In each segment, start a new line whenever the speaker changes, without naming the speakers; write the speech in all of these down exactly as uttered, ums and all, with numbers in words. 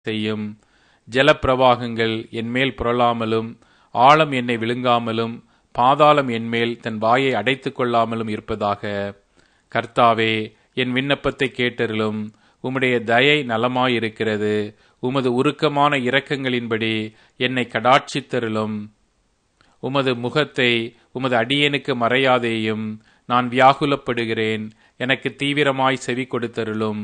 செய்யும். ஜலப்பிரவாகங்கள் என்மேல் புரளாமலும் ஆழம் என்னை விழுங்காமலும் பாதாளம் என்மேல் தன் வாயை அடைத்துக் கொள்ளாமலும் இருப்பதாக. கர்த்தாவே, என் விண்ணப்பத்தை கேட்டருளும். உம்முடைய தயை நலமாயிருக்கிறது. உமது உருக்கமான இரக்கங்களின்படி என்னை கடாட்சித்தருளும். உமது முகத்தை உமது அடியேனுக்கு மறையாதேயும். நான் வியாகுலப்படுகிறேன். எனக்கு தீவிரமாய் செவி கொடுத்தருளும்.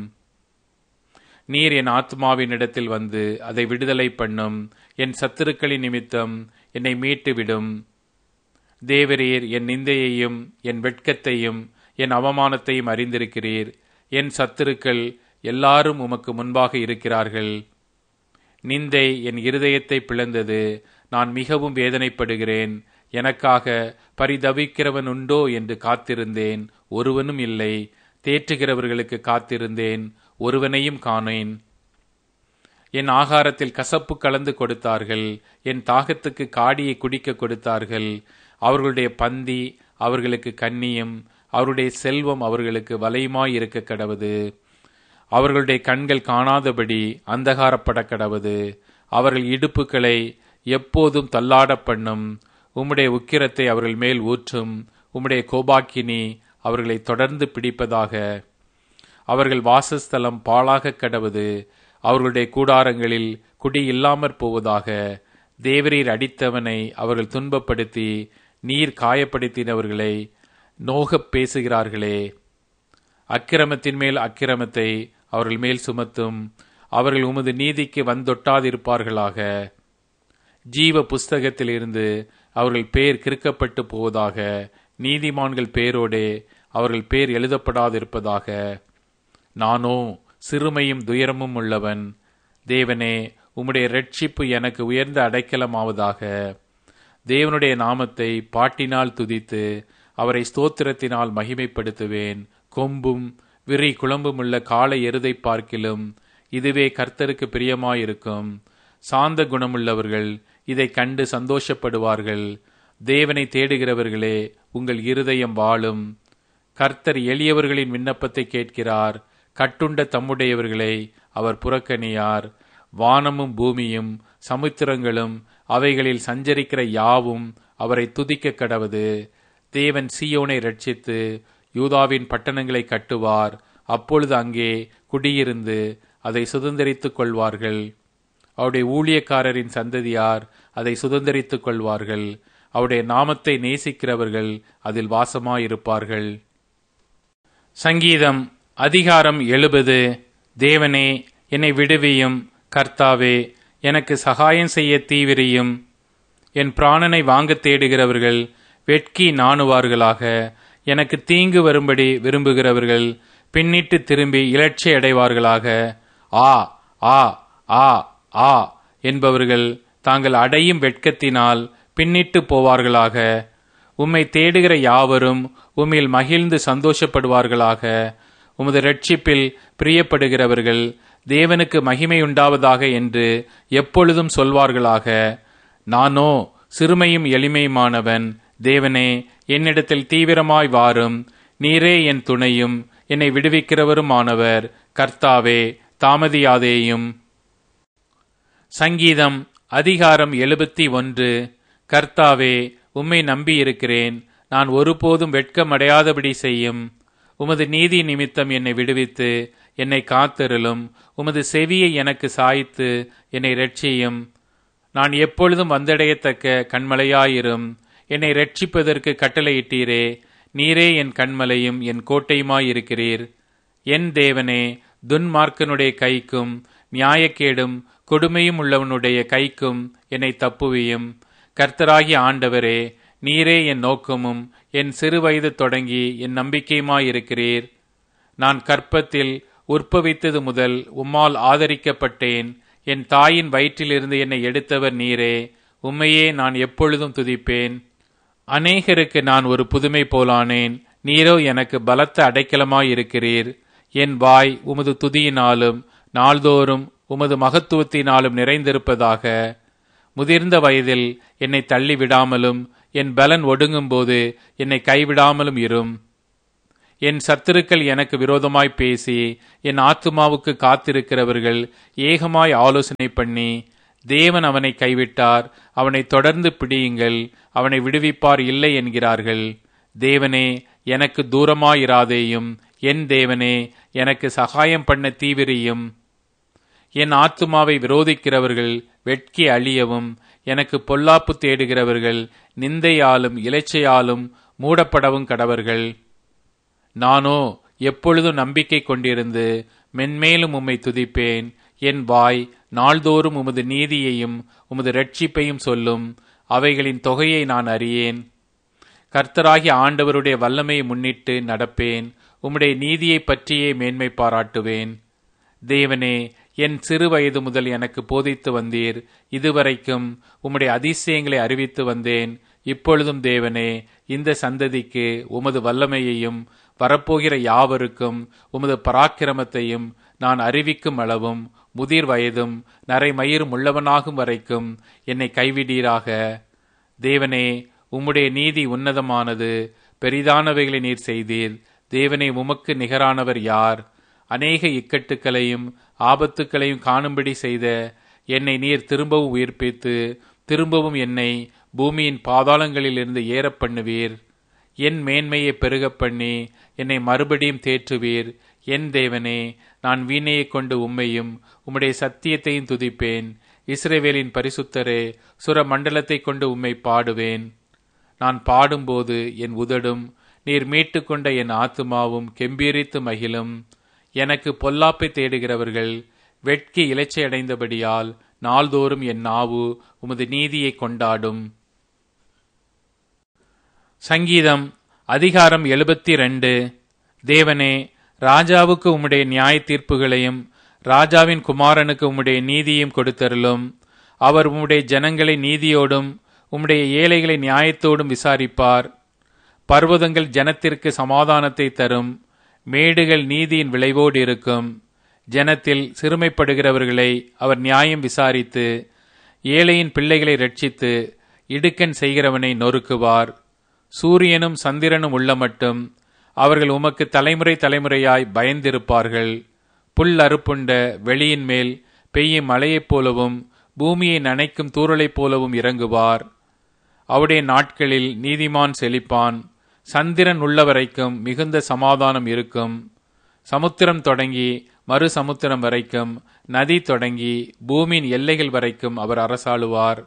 நீர் என் ஆத்மாவின் இடத்தில் வந்து அதை விடுதலை பண்ணும். என் சத்துருக்களின் நிமித்தம் என்னை மீட்டு விடும். தேவரீர் என் நிந்தையையும் என் வெட்கத்தையும் என் அவமானத்தையும் அறிந்திருக்கிறீர். என் சத்துருக்கள் எல்லாரும் உமக்கு முன்பாக இருக்கிறார்கள். நிந்தை என் இருதயத்தை பிளந்தது. நான் மிகவும் வேதனைப்படுகிறேன். எனக்காக பரிதவிக்கிறவன் உண்டோ என்று காத்திருந்தேன், ஒருவனும் இல்லை. தேற்றுகிறவர்களுக்கு காத்திருந்தேன், ஒருவனையும் காணேன். என் ஆகாரத்தில் கசப்பு கலந்து கொடுத்தார்கள். என் தாகத்துக்கு காடியை குடிக்க கொடுத்தார்கள். அவர்களுடைய பந்தி அவர்களுக்கு கண்ணியும் அவருடைய செல்வம் அவர்களுக்கு வலையுமாய் இருக்க கடவது. அவர்களுடைய கண்கள் காணாதபடி அந்தகாரப்பட கடவது. அவர்கள் இடுப்புகளை எப்போதும் தள்ளாட பண்ணும். உம்முடைய உக்கிரத்தை அவர்கள் மேல் ஊற்றும். உம்முடைய கோபாக்கினி அவர்களை தொடர்ந்து பிடிப்பதாக. அவர்கள் வாசஸ்தலம் பாழாக கடவது. அவர்களுடைய கூடாரங்களில் குடி இல்லாமற் போவதாக. தேவரீர் அடித்தவனை அவர்கள் துன்பப்படுத்தி நீர் காயப்படுத்தினவர்களை நோகப் பேசுகிறார்களே. அக்கிரமத்தின் மேல் அக்கிரமத்தை அவர்கள் மேல் சுமத்தும். அவர்கள் உமது நீதிக்கு வந்தொட்டாதிருப்பார்களாக. ஜீவ புஸ்தகத்தில் இருந்து அவர்கள் பேர் கிறுக்கப்பட்டு போவதாக. நீதிமான்கள் பேரோடே அவர்கள் பேர் எழுதப்படாதிருப்பதாக. நானோ சிறுமையும் துயரமும் உள்ளவன். தேவனே, உம்முடைய இரட்சிப்பு எனக்கு உயர்ந்த அடைக்கலமாவதாக. தேவனுடைய நாமத்தை பாட்டினால் துதித்து அவரை ஸ்தோத்திரத்தினால் மகிமைப்படுத்துவேன். கொம்பும் விரி குழம்பும் உள்ள காளை எருதை பார்க்கிலும் இதுவே கர்த்தருக்கு பிரியமாயிருக்கும். சாந்த குணமுள்ளவர்கள் இதை கண்டு சந்தோஷப்படுவார்கள். தேவனை தேடுகிறவர்களே, உங்கள் இருதயம் வாழும். கர்த்தர் எளியவர்களின் விண்ணப்பத்தை கேட்கிறார். கட்டுண்ட தம்முடையவர்களை அவர் புறக்கணியார். வானமும் பூமியும் சமுத்திரங்களும் அவைகளில் சஞ்சரிக்கிற யாவும் அவரை துதிக்க கடவது. தேவன் சீயோனை ரட்சித்து யூதாவின் பட்டணங்களை கட்டுவார். அப்பொழுது அங்கே குடியிருந்து அதை சுதந்தரித்துக் கொள்வார்கள். அவருடைய ஊழியக்காரரின் சந்ததியார் அதை சுதந்தரித்துக் கொள்வார்கள். அவருடைய நாமத்தை நேசிக்கிறவர்கள் அதில் வாசமாயிருப்பார்கள். சங்கீதம் அதிகாரம் எழுபது. தேவனே, என்னை விடுவியும். கர்த்தாவே, எனக்கு சகாயம் செய்ய தீவிரியும். என் பிராணனை வாங்க தேடுகிறவர்கள் வெட்கி நாணுவார்களாக. எனக்கு தீங்கு வரும்படி விரும்புகிறவர்கள் பின்னிட்டு திரும்பி இலட்சி அடைவார்களாக. ஆ ஆ ஆ ஆ என்பவர்கள் தாங்கள் அடையும் வெட்கத்தினால் பின்னிட்டு போவார்களாக. உம்மை தேடுகிற யாவரும் உம்மில் மகிழ்ந்து சந்தோஷப்படுவார்களாக. உமது இரட்சிப்பில் பிரியப்படுகிறவர்கள் தேவனுக்கு மகிமை உண்டாவதாக என்று எப்பொழுதும் சொல்வார்களாக. நானோ சிறுமையும் எளிமையுமானவன். தேவனே, என்னிடத்தில் தீவிரமாய் வாரும். நீரே என் துணையும் என்னை விடுவிக்கிறவருமானவர். கர்த்தாவே, தாமதியாதேயும். சங்கீதம் அதிகாரம் எழுபத்தி ஒன்று. கர்த்தாவே, உம்மை நம்பியிருக்கிறேன். நான் ஒருபோதும் வெட்கமடையாதபடி செய்யும். உமது நீதி நிமித்தம் என்னை விடுவித்து என்னை காத்தருளும். உமது செவியை எனக்கு சாய்த்து என்னை இரட்சியும். நான் எப்பொழுதும் வந்தடையத்தக்க கண்மலையாயிரும். என்னை இரட்சிப்பதற்கு கட்டளையிட்டீரே. நீரே என் கண்மலையும் என் கோட்டையுமாயிருக்கிறீர். என் தேவனே, துன்மார்க்கனுடைய கைக்கும் நியாயக்கேடும் கொடுமையும் உள்ளவனுடைய கைக்கும் என்னை தப்புவியும். கர்த்தராகிய ஆண்டவரே, நீரே என் நோக்கமும் என் சிறுவயது தொடங்கி என் நம்பிக்கையுமாயிருக்கிறீர். நான் கற்பத்தில் உற்பவித்தது முதல் உம்மால் ஆதரிக்கப்பட்டேன். என் தாயின் வயிற்றிலிருந்து என்னை எடுத்தவர் நீரே. உம்மையே நான் எப்பொழுதும் துதிப்பேன். அநேகருக்கு நான் ஒரு புதுமை போலானேன். நீரோ எனக்கு பலத்த அடைக்கலமாயிருக்கிறீர். என் வாய் உமது துதியினாலும் நாள்தோறும் உமது மகத்துவத்தினாலும் நிறைந்திருப்பதாக. முதிர்ந்த வயதில் என்னை தள்ளிவிடாமலும் என் பலன் ஒடுங்கும் போது என்னை கைவிடாமலும் இரும். என் சத்துருக்கள் எனக்கு விரோதமாய் பேசி என் ஆத்துமாவுக்கு காத்திருக்கிறவர்கள் ஏகமாய் ஆலோசனை பண்ணி, தேவன் அவனை கைவிட்டார், அவனை தொடர்ந்து பிடியுங்கள், அவனை விடுவிப்பார் இல்லை என்கிறார்கள். தேவனே, எனக்கு தூரமாயிராதேயும், என் தேவனே, எனக்கு சகாயம் பண்ண தீவிரியும். என் ஆத்துமாவை விரோதிக்கிறவர்கள் வெட்கி அழியவும், எனக்கு பொல்லாப்பு தேடுகிறவர்கள் நிந்தையாலும் இலைச்சையாலும் மூடப்படவும் கடவர்கள். நானோ எப்பொழுதும் நம்பிக்கை கொண்டிருந்து மென்மேலும் உம்மை துதிப்பேன். என் வாய் நாள்தோறும் உமது நீதியையும் உமது இரட்சிப்பையும் சொல்லும். அவைகளின் தொகையை நான் அறியேன். கர்த்தராகிய ஆண்டவருடைய வல்லமையை முன்னிட்டு நடப்பேன். உம்முடைய நீதியை பற்றியே மேன்மை பாராட்டுவேன். தேவனே, என் சிறு வயது முதல் எனக்கு போதித்து வந்தீர். இதுவரைக்கும் உம்முடைய அதிசயங்களை அறிவித்து வந்தேன். இப்பொழுதும் தேவனே, இந்த சந்ததிக்கு உமது வல்லமையையும் வரப்போகிற யாவருக்கும் உமது பராக்கிரமத்தையும் நான் அறிவிக்கும் அளவும் முதிர் வயதும் நரைமயிரும் உள்ளவனாகும் வரைக்கும் என்னை கைவிடீராக. தேவனே, உம்முடைய நீதி உன்னதமானது, பெரிதானவைகளை நீர் செய்தீர். தேவனே, உமக்கு நிகரானவர் யார்? அநேக இக்கட்டுக்களையும் ஆபத்துக்களையும் காணும்படி செய்த என்னை நீர் திரும்பவும் உயிர்ப்பித்து திரும்பவும் என்னை பூமியின் பாதாளங்களிலிருந்து ஏற பண்ணுவீர். என் மேன்மையை பெருக பண்ணி என்னை மறுபடியும் தேற்றுவீர். என் தேவனே, நான் வீணையை கொண்டு உம்மையும் உம்முடைய சத்தியத்தையும் துதிப்பேன். இஸ்ரவேலின் பரிசுத்தரே, சுர மண்டலத்தை கொண்டு உம்மை பாடுவேன். நான் பாடும்போது என் உதடும் நீர் மீட்டு கொண்ட என் ஆத்துமாவும் கெம்பீரித்து மகிழும். எனக்கு பொல்லாப்பை தேடுகிறவர்கள் வெட்கி இலைச்சை அடைந்தபடியால் நாள்தோறும் என் நாவு உமது நீதியை கொண்டாடும். சங்கீதம் அதிகாரம் எழுபத்தி ரெண்டு. தேவனே, ராஜாவுக்கு உம்முடைய நியாய தீர்ப்புகளையும் ராஜாவின் குமாரனுக்கு உம்முடைய நீதியையும் கொடுத்தருளும். அவர் உம்முடைய ஜனங்களை நீதியோடும் உம்முடைய ஏழைகளை நியாயத்தோடும் விசாரிப்பார். பர்வதங்கள் ஜனத்திற்கு சமாதானத்தை தரும், மேடுகள் நீதியின் விளைவோடு இருக்கும். ஜனத்தில் சிறுமைப்படுகிறவர்களை அவர் நியாயம் விசாரித்து ஏழையின் பிள்ளைகளை ரட்சித்து இடுக்கண் செய்கிறவனை நொறுக்குவார். சூரியனும் சந்திரனும் உள்ள மட்டும் அவர்கள் உமக்கு தலைமுறை தலைமுறையாய் பயந்திருப்பார்கள். புல் அறுப்புண்ட வெளியின் மேல் பெய்யும் மழையைப் போலவும் பூமியை நனைக்கும் தூறலைப் போலவும் இறங்குவார். அவருடைய நாட்களில் நீதிமான் செழிப்பான். சந்திரன் உள்ளவரைக்கும் மிகுந்த சமாதானம் இருக்கும். சமுத்திரம் தொடங்கி மறு சமுத்திரம் வரைக்கும், நதி தொடங்கி பூமியின் எல்லைகள் வரைக்கும் அவர் அரசாளுவார்.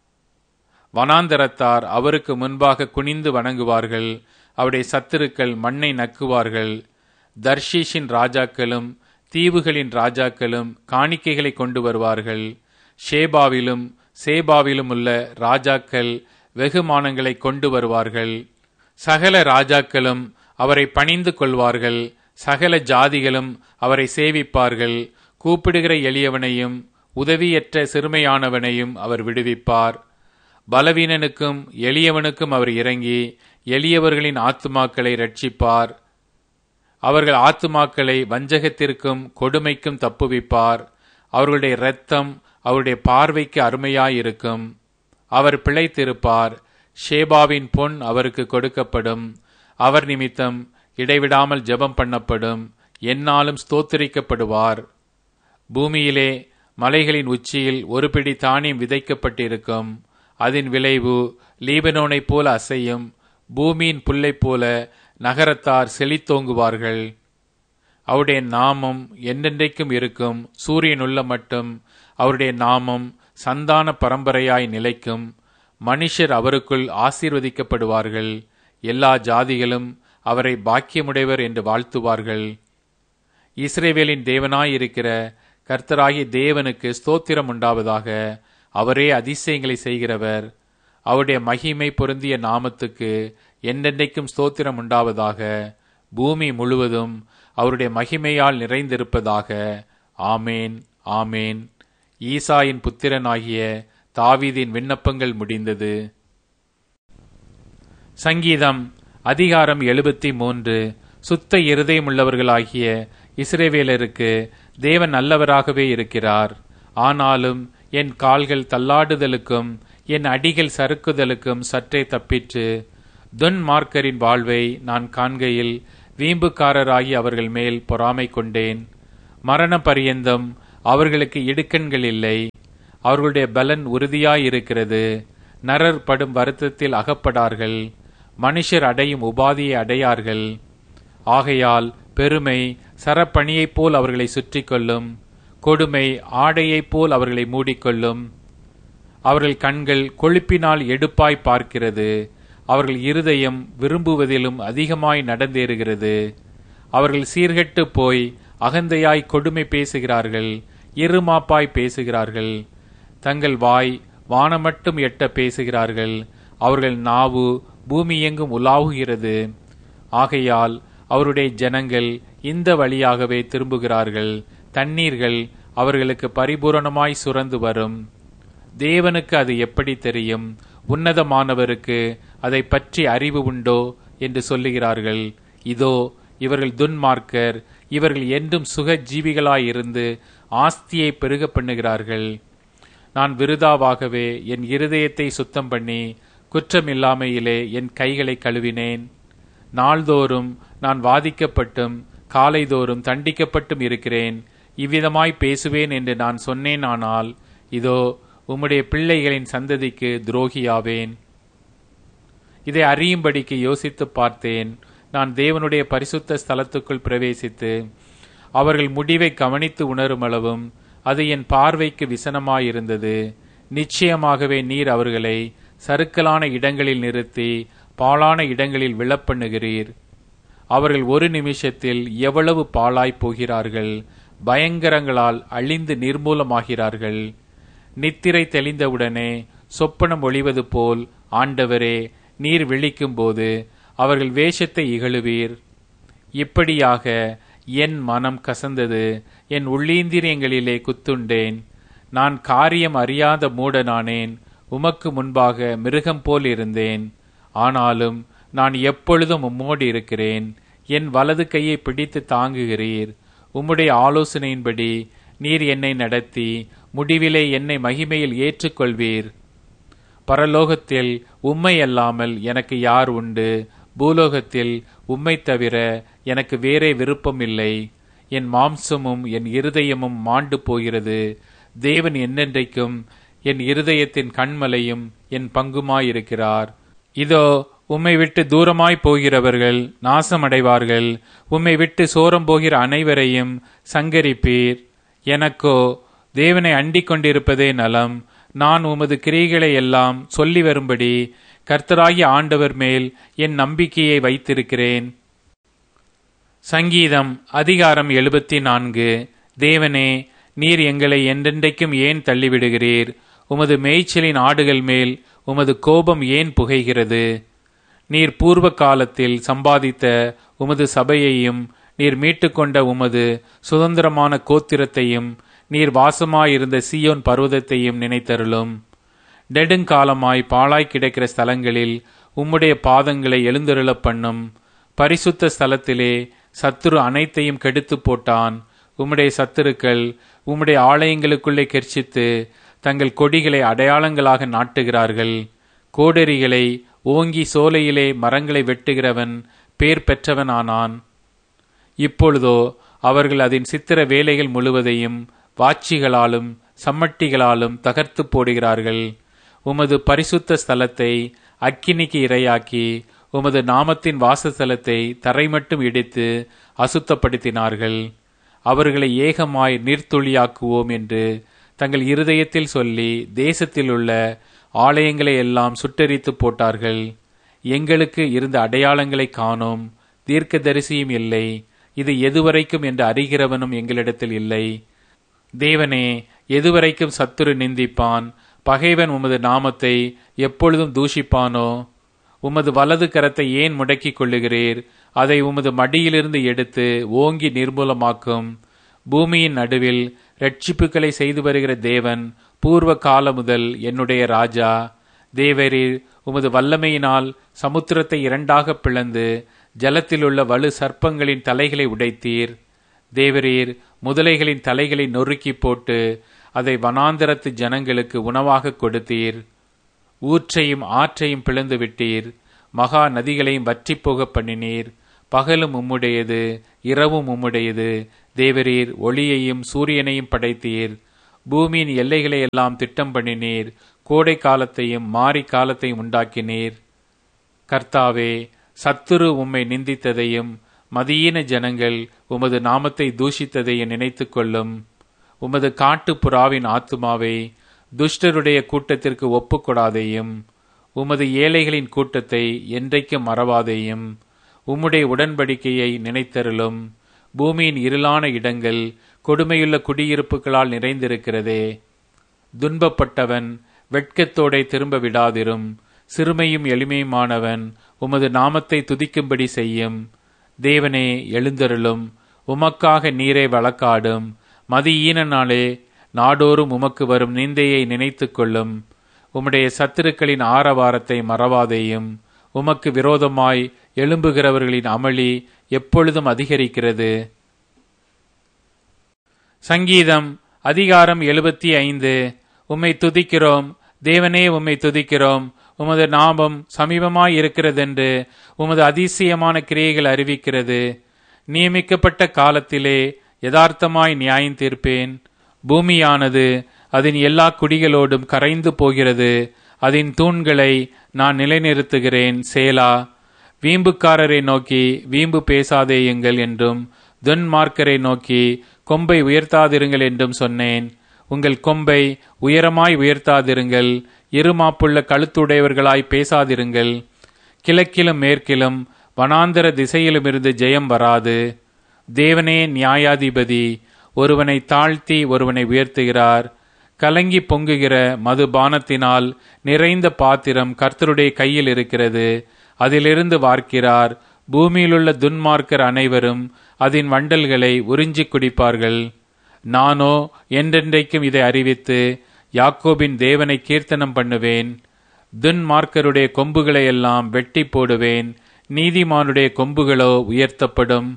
வனாந்தரத்தார் அவருக்கு முன்பாக குனிந்து வணங்குவார்கள். அவருடைய சத்துருக்கள் மண்ணை நக்குவார்கள். தர்ஷீஷின் ராஜாக்களும் தீவுகளின் ராஜாக்களும் காணிக்கைகளை கொண்டு வருவார்கள். ஷேபாவிலும் சேபாவிலும் உள்ள ராஜாக்கள் வெகுமானங்களை கொண்டு வருவார்கள். சகல ராஜாக்களும் அவரை பணிந்து கொள்வார்கள். சகல ஜாதிகளும் அவரை சேவிப்பார்கள். கூப்பிடுகிற எளியவனையும் உதவியற்ற சிறுமையானவனையும் அவர் விடுவிப்பார். பலவீனனுக்கும் எளியவனுக்கும் அவர் இறங்கி எளியவர்களின் ஆத்துமாக்களை ரட்சிப்பார். அவர்கள் ஆத்துமாக்களை வஞ்சகத்திற்கும் கொடுமைக்கும் தப்புவிப்பார். அவர்களுடைய இரத்தம் அவருடைய பார்வைக்கு அருமையாயிருக்கும். அவர் பிழைத்திருப்பார். ஷேபாவின் பொன் அவருக்கு கொடுக்கப்படும். அவர் நிமித்தம் இடைவிடாமல் ஜெபம் பண்ணப்படும். எந்நாளும் ஸ்தோத்திரிக்கப்படுவார். பூமியிலே மலைகளின் உச்சியில் ஒரு பிடி தானியம் விதைக்கப்பட்டிருக்கும். அதன் விளைவு லீபனோனைப் போல அசையும். பூமியின் புல்லைப் போல நகரத்தார் செழித்தோங்குவார்கள். அவருடைய நாமம் என்றென்றைக்கும் இருக்கும். சூரியன் உள்ள மட்டும் அவருடைய நாமம் சந்தான பரம்பரையாய் நிலைக்கும். மனுஷர் அவருக்குள் ஆசீர்வதிக்கப்படுவார்கள். எல்லா ஜாதிகளும் அவரை பாக்கியமுடையவர் என்று வாழ்த்துவார்கள். இஸ்ரவேலின் தேவனாயிருக்கிற கர்த்தராகிய தேவனுக்கு ஸ்தோத்திரம் உண்டாவதாக. அவரே அதிசயங்களை செய்கிறவர். அவருடைய மகிமை பொருந்திய நாமத்துக்கு என்றென்றைக்கும் ஸ்தோத்திரம் உண்டாவதாக. பூமி முழுவதும் அவருடைய மகிமையால் நிறைந்திருப்பதாக. ஆமேன், ஆமேன். ஈசாயின் புத்திரனாகிய தாவீதின் விண்ணப்பங்கள் முடிந்தது. சங்கீதம் அதிகாரம் எழுபத்தி மூன்று. சுத்த இருதயமுள்ளவர்களாகிய இஸ்ரவேலருக்கு தேவன் நல்லவராகவே இருக்கிறார். ஆனாலும் என் கால்கள் தள்ளாடுதலுக்கும் என் அடிகள் சறுக்குதலுக்கும் சற்றே தப்பிற்று. துன்மார்க்கரின் வாழ்வை நான் காண்கையில் வீம்புக்காரராகி அவர்கள் மேல் பொறாமை கொண்டேன். மரண பரியந்தம் அவர்களுக்கு இடுக்கண்கள் இல்லை. அவர்களுடைய பலன் உறுதியாயிருக்கிறது. நரர் படும் வருத்தத்தில் அகப்படார்கள். மனுஷர் அடையும் உபாதியை அடையார்கள். ஆகையால் பெருமை சரப்பணியைப் போல் அவர்களை சுற்றி கொள்ளும். கொடுமை ஆடையைப் போல் அவர்களை மூடிக்கொள்ளும். அவர்கள் கண்கள் கொழுப்பினால் எடுப்பாய் பார்க்கிறது. அவர்கள் இருதயம் விரும்புவதிலும் அதிகமாய் நடந்தேறுகிறது. அவர்கள் சீர்கெட்டு போய் அகந்தையாய் கொடுமை பேசுகிறார்கள். இருமாப்பாய் பேசுகிறார்கள். தங்கள் வாய் வானமட்டும் எட்ட பேசுகிறார்கள். அவர்கள் நாவு பூமி எங்கும் உலாவுகிறது. ஆகையால் அவருடைய ஜனங்கள் இந்த வழியாகவே திரும்புகிறார்கள். தண்ணீர்கள் அவர்களுக்கு பரிபூரணமாய் சுரந்து வரும். தேவனுக்கு அது எப்படி தெரியும்? உன்னதமானவருக்கு அதை பற்றி அறிவு உண்டோ என்று சொல்லுகிறார்கள். இதோ இவர்கள் துன்மார்க்கர். இவர்கள் என்றும் சுக ஜீவிகளாயிருந்து ஆஸ்தியை பெருக பண்ணுகிறார்கள். நான் விருதாவாகவே என் இருதயத்தை சுத்தம் பண்ணி குற்றமில்லாமையிலே என் கைகளை கழுவினேன். நாள்தோறும் நான் வாதிக்கப்பட்டும் காலைதோறும் தண்டிக்கப்பட்டும் இருக்கிறேன். இவ்விதமாய் பேசுவேன் என்று நான் சொன்னேனானால் இதோ உம்முடைய பிள்ளைகளின் சந்ததிக்கு துரோகியாவேன். இதை அறியும்படிக்கு யோசித்து பார்த்தேன். நான் தேவனுடைய பரிசுத்த ஸ்தலத்துக்குள் பிரவேசித்து அவர்கள் முடிவை கவனித்து உணரும் அளவும் அது என் பார்வைக்கு விசனமாயிருந்தது. நிச்சயமாகவே நீர் அவர்களை சறுக்கலான இடங்களில் நிறுத்தி பாழான இடங்களில் விழப்பண்ணுகிறீர். அவர்கள் ஒரு நிமிஷத்தில் எவ்வளவு பாழாய் போகிறார்கள். பயங்கரங்களால் அழிந்து நிர்மூலமாகிறார்கள். நித்திரை தெளிந்தவுடனே சொப்பனம் ஒளிவது போல் ஆண்டவரே நீர் விழிக்கும் போது அவர்கள் வேஷத்தை இகழுவீர். இப்படியாக என் மனம் கசந்தது. என் உள்ளீந்திரியங்களிலே குத்துண்டேன். நான் காரியம் அறியாத மூடனானேன். உமக்கு முன்பாக மிருகம் போல் இருந்தேன். ஆனாலும் நான் எப்பொழுதும் உம்மோடு இருக்கிறேன். என் வலது கையை பிடித்து தாங்குகிறீர். உம்முடைய ஆலோசனையின்படி நீர் என்னை நடத்தி முடிவிலே என்னை மகிமையில் ஏற்றுக்கொள்வீர். பரலோகத்தில் உம்மை அல்லாமல் எனக்கு யார் உண்டு? பூலோகத்தில் உம்மை தவிர எனக்கு வேறே விருப்பம் இல்லை. என் மாம்சமும் என் இருதயமும் மாண்டு போகிறது. தேவன் என்னென்றைக்கும் என் இருதயத்தின் கண்மலையும் என் பங்குமாயிருக்கிறார். இதோ உம்மை விட்டு தூரமாய் போகிறவர்கள் நாசமடைவார்கள். உம்மை விட்டு சோரம் போகிற அனைவரையும் சங்கரிப்பீர். எனக்கோ தேவனை அண்டிக் கொண்டிருப்பதே நலம். நான் உமது கிரியைகளை எல்லாம் சொல்லி வரும்படி கர்த்தராகிய ஆண்டவர் மேல் என் நம்பிக்கையை வைத்திருக்கிறேன். சங்கீதம் அதிகாரம் எழுபத்தி நான்கு. தேவனே, நீர் எங்களை என்றென்றைக்கும் ஏன் தள்ளிவிடுகிறீர்? உமது மேய்ச்சலின் ஆடுகள் மேல் உமது கோபம் ஏன் புகைகிறது? நீர் பூர்வ காலத்தில் சம்பாதித்த உமது சபையையும் நீர் மீட்டுக்கொண்ட உமது சுதந்திரமான கோத்திரத்தையும் நீர் வாசமாயிருந்த சீயோன் பர்வதத்தையும் நினைத்தருளும். நெடுங்காலமாய் பாழாய் கிடக்கிற ஸ்தலங்களில் உம்முடைய பாதங்களை எழுந்தருளப் பண்ணும். பரிசுத்த ஸ்தலத்திலே சத்துரு அனைத்தையும் கெடுத்து போட்டான். உம்முடைய சத்துருக்கள் உம்முடைய ஆலயங்களுக்குள்ளே கெர்ச்சித்து தங்கள் கொடிகளை அடையாளங்களாக நாட்டுகிறார்கள். கோடரிகளை ஓங்கி சோலையிலே மரங்களை வெட்டுகிறவன் பேர் பெற்றவனானான். இப்பொழுதோ அவர்கள் அதன் சித்திர வேலைகள் முழுவதையும் வாட்சிகளாலும் சம்மட்டிகளாலும் தகர்த்து போடுகிறார்கள். உமது பரிசுத்த ஸ்தலத்தை அக்கினிக்கு இரையாக்கி உமது நாமத்தின் வாசஸ்தலத்தை தரைமட்டும் இடித்து அசுத்தப்படுத்தினார்கள். அவர்களை ஏகமாய் நீர்த்துளியாக்குவோம் என்று தங்கள் இருதயத்தில் சொல்லி தேசத்தில் உள்ள ஆலயங்களை எல்லாம் சுட்டெரித்து போட்டார்கள். எங்களுக்கு இருந்த அடையாளங்களை காணோம். தீர்க்கதரிசியும் இல்லை. இது எதுவரைக்கும் என்று அறிகிறவனும் எங்களிடத்தில் இல்லை. தேவனே, எதுவரைக்கும் சத்துரு நிந்திப்பான்? பகைவன் உமது நாமத்தை எப்பொழுதும் தூஷிப்பானோ? உமது வலது கரத்தை ஏன் முடக்கிக் கொள்ளுகிறீர்? அதை உமது மடியிலிருந்து எடுத்து ஓங்கி நிர்மூலமாக்கும். பூமியின் நடுவில் இரட்சிப்புகளை செய்து வருகிற தேவன் பூர்வ கால முதல் என்னுடைய ராஜா. தேவரீர் உமது வல்லமையினால் சமுத்திரத்தை இரண்டாக பிளந்து ஜலத்திலுள்ள வலு சர்ப்பங்களின் தலைகளை உடைத்தீர். தேவரீர் முதலைகளின் தலைகளை நொறுக்கி போட்டு அதை வனாந்தரத்து ஜனங்களுக்கு உணவாக கொடுத்தீர். ஊற்றையும் ஆற்றையும் பிளந்து விட்டீர். மகா நதிகளையும் வற்றி போக பண்ணினீர். பகலும் உம்முடையது, இரவும் உம்முடையது. தேவரீர் ஒளியையும் சூரியனையும் படைத்தீர். பூமியின் எல்லைகளை எல்லாம் திட்டம் பண்ணினீர். கோடை காலத்தையும் மாரி காலத்தையும் உண்டாக்கினீர். கர்த்தாவே, சத்துரு உம்மை நிந்தித்ததையும் மதியீன ஜனங்கள் உமது நாமத்தை தூஷித்ததையும் நினைத்து கொள்ளும். உமது காட்டு புறாவின் ஆத்துமாவை துஷ்டருடைய கூட்டத்திற்கு ஒப்புக்கொடாதேயும். உமது ஏழைகளின் கூட்டத்தை என்றைக்கும் மறவாதேயும். உம்முடைய உடன்படிக்கையை நினைத்தருளும். பூமியின் இருளான இடங்கள் கொடுமையுள்ள குடியிருப்புகளால் நிறைந்திருக்கிறதே. துன்பப்பட்டவன் வெட்கத்தோடே திரும்ப விடாதிரும். சிறுமையும் எளிமையுமானவன் உமது நாமத்தை துதிக்கும்படி செய்யும். தேவனே, எழுந்தருளும். உமக்காக நீரே வழக்காடும். மதியீனனாலே நாடோறும் உமக்கு வரும் நிந்தையை நினைத்து கொள்ளும். உம்முடைய சத்துருக்களின் ஆரவாரத்தை மறவாதேயும். உமக்கு விரோதமாய் எழும்புகிறவர்களின் அமளி எப்பொழுதும் அதிகரிக்கிறது. சங்கீதம் அதிகாரம் எழுபத்தி ஐந்து. உம்மை துதிக்கிறோம் தேவனே, உம்மை துதிக்கிறோம். உமது நாமம் சமீபமாய் இருக்கிறதென்று உமது அதிசயமான கிரியைகள் அறிவிக்கிறது. நியமிக்கப்பட்ட காலத்திலே யதார்த்தமாய் நியாயம் தீர்ப்பேன். பூமியானது அதன் எல்லா குடிகளோடும் கரைந்து போகிறது. அதன் தூண்களை நான் நிலைநிறுத்துகிறேன். சேலா. வீம்புக்காரரை நோக்கி வீம்பு பேசாதேயுங்கள் என்றும், துன்மார்க்கரை நோக்கி கொம்பை உயர்த்தாதிருங்கள் என்றும் சொன்னேன். உங்கள் கொம்பை உயரமாய் உயர்த்தாதிருங்கள். இருமாப்புள்ள கழுத்துடையவர்களாய் பேசாதிருங்கள். கிழக்கிலும் மேற்கிலும் வனாந்தர திசையிலுமிருந்து ஜெயம் வராது. தேவனே நியாயாதிபதி. ஒருவனை தாழ்த்தி ஒருவனை உயர்த்துகிறார். கலங்கி பொங்குகிற மதுபானத்தினால் நிறைந்த பாத்திரம் கர்த்தருடைய கையில் இருக்கிறது. அதிலிருந்து வார்க்கிறார். பூமியிலுள்ள துன்மார்க்கர் அனைவரும் அதன் வண்டல்களை உறிஞ்சி குடிப்பார்கள். நானோ என்றென்றைக்கும் இதை அறிவித்து யாக்கோபின் தேவனை கீர்த்தனம் பண்ணுவேன். துன்மார்க்கருடைய கொம்புகளை எல்லாம் வெட்டி போடுவேன். நீதிமானுடைய கொம்புகளோ உயர்த்தப்படும்.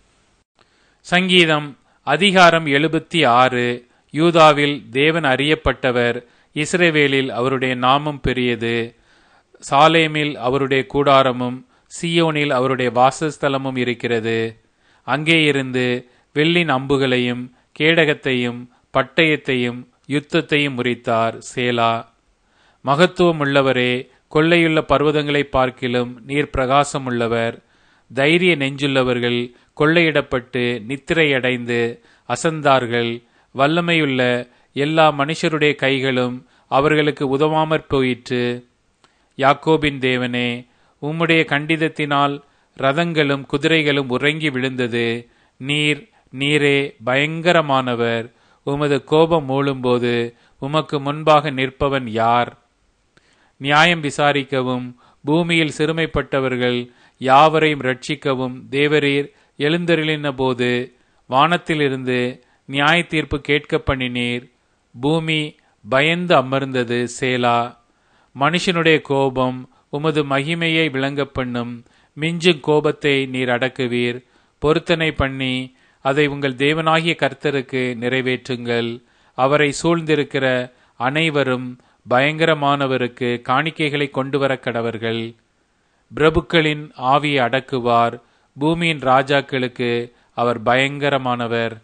சங்கீதம் அதிகாரம் எழுபத்தி ஆறு. யூதாவில் தேவன் அறியப்பட்டவர். இஸ்ரவேலில் அவருடைய நாமம் பெரியது. சாலேமில் அவருடைய கூடாரமும் சீயோனில் அவருடைய வாசஸ்தலமும் இருக்கிறது. அங்கே இருந்து வெள்ளின் அம்புகளையும் கேடகத்தையும் பட்டயத்தையும் யுத்தத்தையும் முறித்தார். சேலா. மகத்துவம் உள்ளவரே, கொள்ளையுள்ள பர்வதங்களை பார்க்கிலும் நீர் பிரகாசம் உள்ளவர். தைரிய நெஞ்சுள்ளவர்கள் கொள்ளையிடப்பட்டு நித்திரையடைந்து அசந்தார்கள். வல்லமையுள்ள எல்லா மனுஷருடைய கைகளும் அவர்களுக்கு உதவாமற் போயிற்று. யாக்கோபின் தேவனே, உம்முடைய கண்டிதத்தினால் ரதங்களும் குதிரைகளும் உறங்கி விழுந்தது. நீர் நீரே பயங்கரமானவர். உமது கோபம் மூழும்போது உமக்கு முன்பாக நிற்பவன் யார்? நியாயம் விசாரிக்கவும் பூமியில் சிறுமைப்பட்டவர்கள் யாவரையும் ரட்சிக்கவும் தேவரீர் எழுந்தருளின போது வானத்திலிருந்து நியாய தீர்ப்பு கேட்க பண்ணினீர். பூமி பயந்து அமர்ந்தது. சேலா. மனுஷனுடைய கோபம் உமது மகிமையை விளங்க பண்ணும். மிஞ்சும் கோபத்தை நீர் அடக்குவீர். பொருத்தனை பண்ணி அதை உங்கள் தேவனாகிய கர்த்தருக்கு நிறைவேற்றுங்கள். அவரை சூழ்ந்திருக்கிற அனைவரும் பயங்கரமானவருக்கு காணிக்கைகளை கொண்டு வர கடவர்கள். பிரபுக்களின் ஆவியை அடக்குவார். பூமியின் ராஜாக்களுக்கு அவர் பயங்கரமானவர்.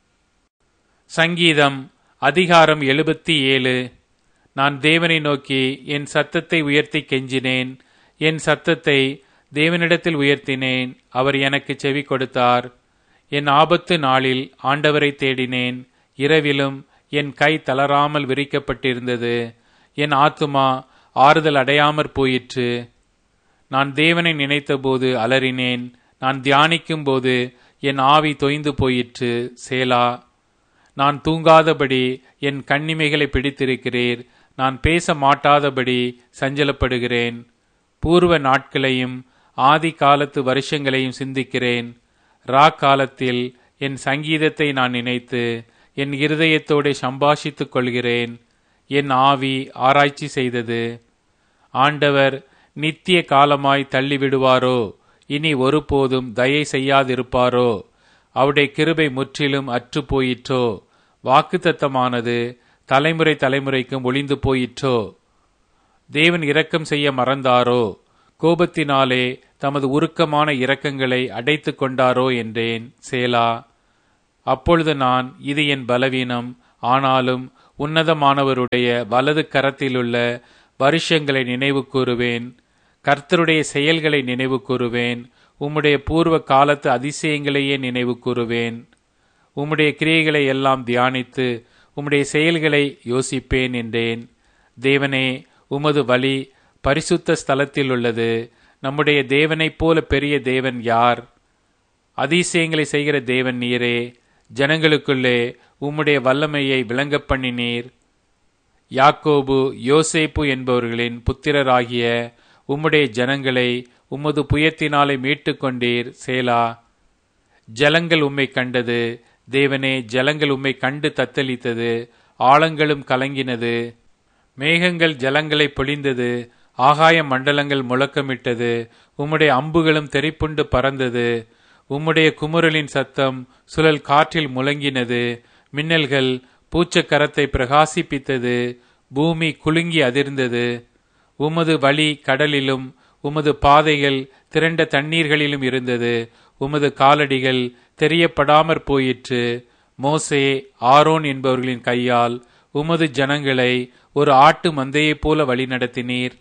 சங்கீதம் அதிகாரம் எழுபத்தி ஏழு. நான் தேவனை நோக்கி என் சத்தத்தை உயர்த்தி கெஞ்சினேன். என் சத்தத்தை தேவனிடத்தில் உயர்த்தினேன். அவர் எனக்கு செவி கொடுத்தார். என் ஆபத்து நாளில் ஆண்டவரை தேடினேன். இரவிலும் என் கை தளராமல் விரிக்கப்பட்டிருந்தது. என் ஆத்துமா ஆறுதல் அடையாமற் போயிற்று. நான் தேவனை நினைத்தபோது அலறினேன். நான் தியானிக்கும் போது என் ஆவி தொய்ந்து போயிற்று. சேலா. நான் தூங்காதபடி என் கண்ணிமைகளை பிடித்திருக்கிறீர். நான் பேச மாட்டாதபடி சஞ்சலப்படுகிறேன். பூர்வ நாட்களையும் ஆதி காலத்து வருஷங்களையும் சிந்திக்கிறேன். ரா காலத்தில் என் சங்கீதத்தை நான் நினைத்து என் இருதயத்தோடு சம்பாஷித்துக் கொள்கிறேன். என் ஆவி ஆராய்ச்சி செய்தது. ஆண்டவர் நித்திய காலமாய் தள்ளிவிடுவாரோ? இனி ஒருபோதும் தயை செய்யாதிருப்பாரோ? அவருடைய கிருபை முற்றிலும் அற்று போயிற்றோ? வாக்குத்தத்தமானது தலைமுறை தலைமுறைக்கும் ஒளிந்து போயிற்றோ? தேவன் இரக்கம் செய்ய மறந்தாரோ? கோபத்தினாலே தமது உருக்கமான இரக்கங்களை அடைத்து கொண்டாரோ என்றேன். சேலா. அப்பொழுது நான், இது என் பலவீனம், ஆனாலும் உன்னதமானவருடைய வலது கரத்திலுள்ள வருஷங்களை நினைவு கூறுவேன். கர்த்தருடைய செயல்களை நினைவு கூறுவேன். உம்முடைய பூர்வ காலத்து அதிசயங்களையே நினைவு கூறுவேன். உம்முடைய கிரியைகளை எல்லாம் தியானித்து உம்முடைய செயல்களை யோசிப்பேன் என்றேன். தேவனே, உமது வழி பரிசுத்த ஸ்தலத்தில் உள்ளது. நம்முடைய தேவனைப் போல பெரிய தேவன் யார்? அதிசயங்களை செய்கிற தேவன் நீரே. ஜனங்களுக்குள்ளே உம்முடைய வல்லமையை விளங்கப் பண்ணினீர். யாக்கோபு யோசேப்பு என்பவர்களின் புத்திரராகிய உம்முடைய ஜனங்களை உமது புயத்தினாலே மீட்டு கொண்டீர். சேலா. ஜலங்கள் உம்மை கண்டது. தேவனே, ஜலங்கள் உம்மை கண்டு தத்தளித்தது. ஆழங்களும் கலங்கினது. மேகங்கள் ஜலங்களை பொழிந்தது. ஆகாய மண்டலங்கள் முழக்கமிட்டது. உம்முடைய அம்புகளும் தெரிப்புண்டு பறந்தது. உம்முடைய குமுறலின் சத்தம் சுழல் காற்றில் முழங்கினது. மின்னல்கள் பூச்சக்கரத்தை பிரகாசிப்பித்தது. பூமி குலுங்கி அதிர்ந்தது. உமது வழி கடலிலும் உமது பாதைகள் திரண்ட தண்ணீர்களிலும் இருந்தது. உமது காலடிகள் தெரியப்படாமற் போயிற்று. மோசே, ஆரோன் என்பவர்களின் கையால் உமது ஜனங்களை ஒரு ஆட்டு மந்தையைப் போல வழிநடத்தினீர்.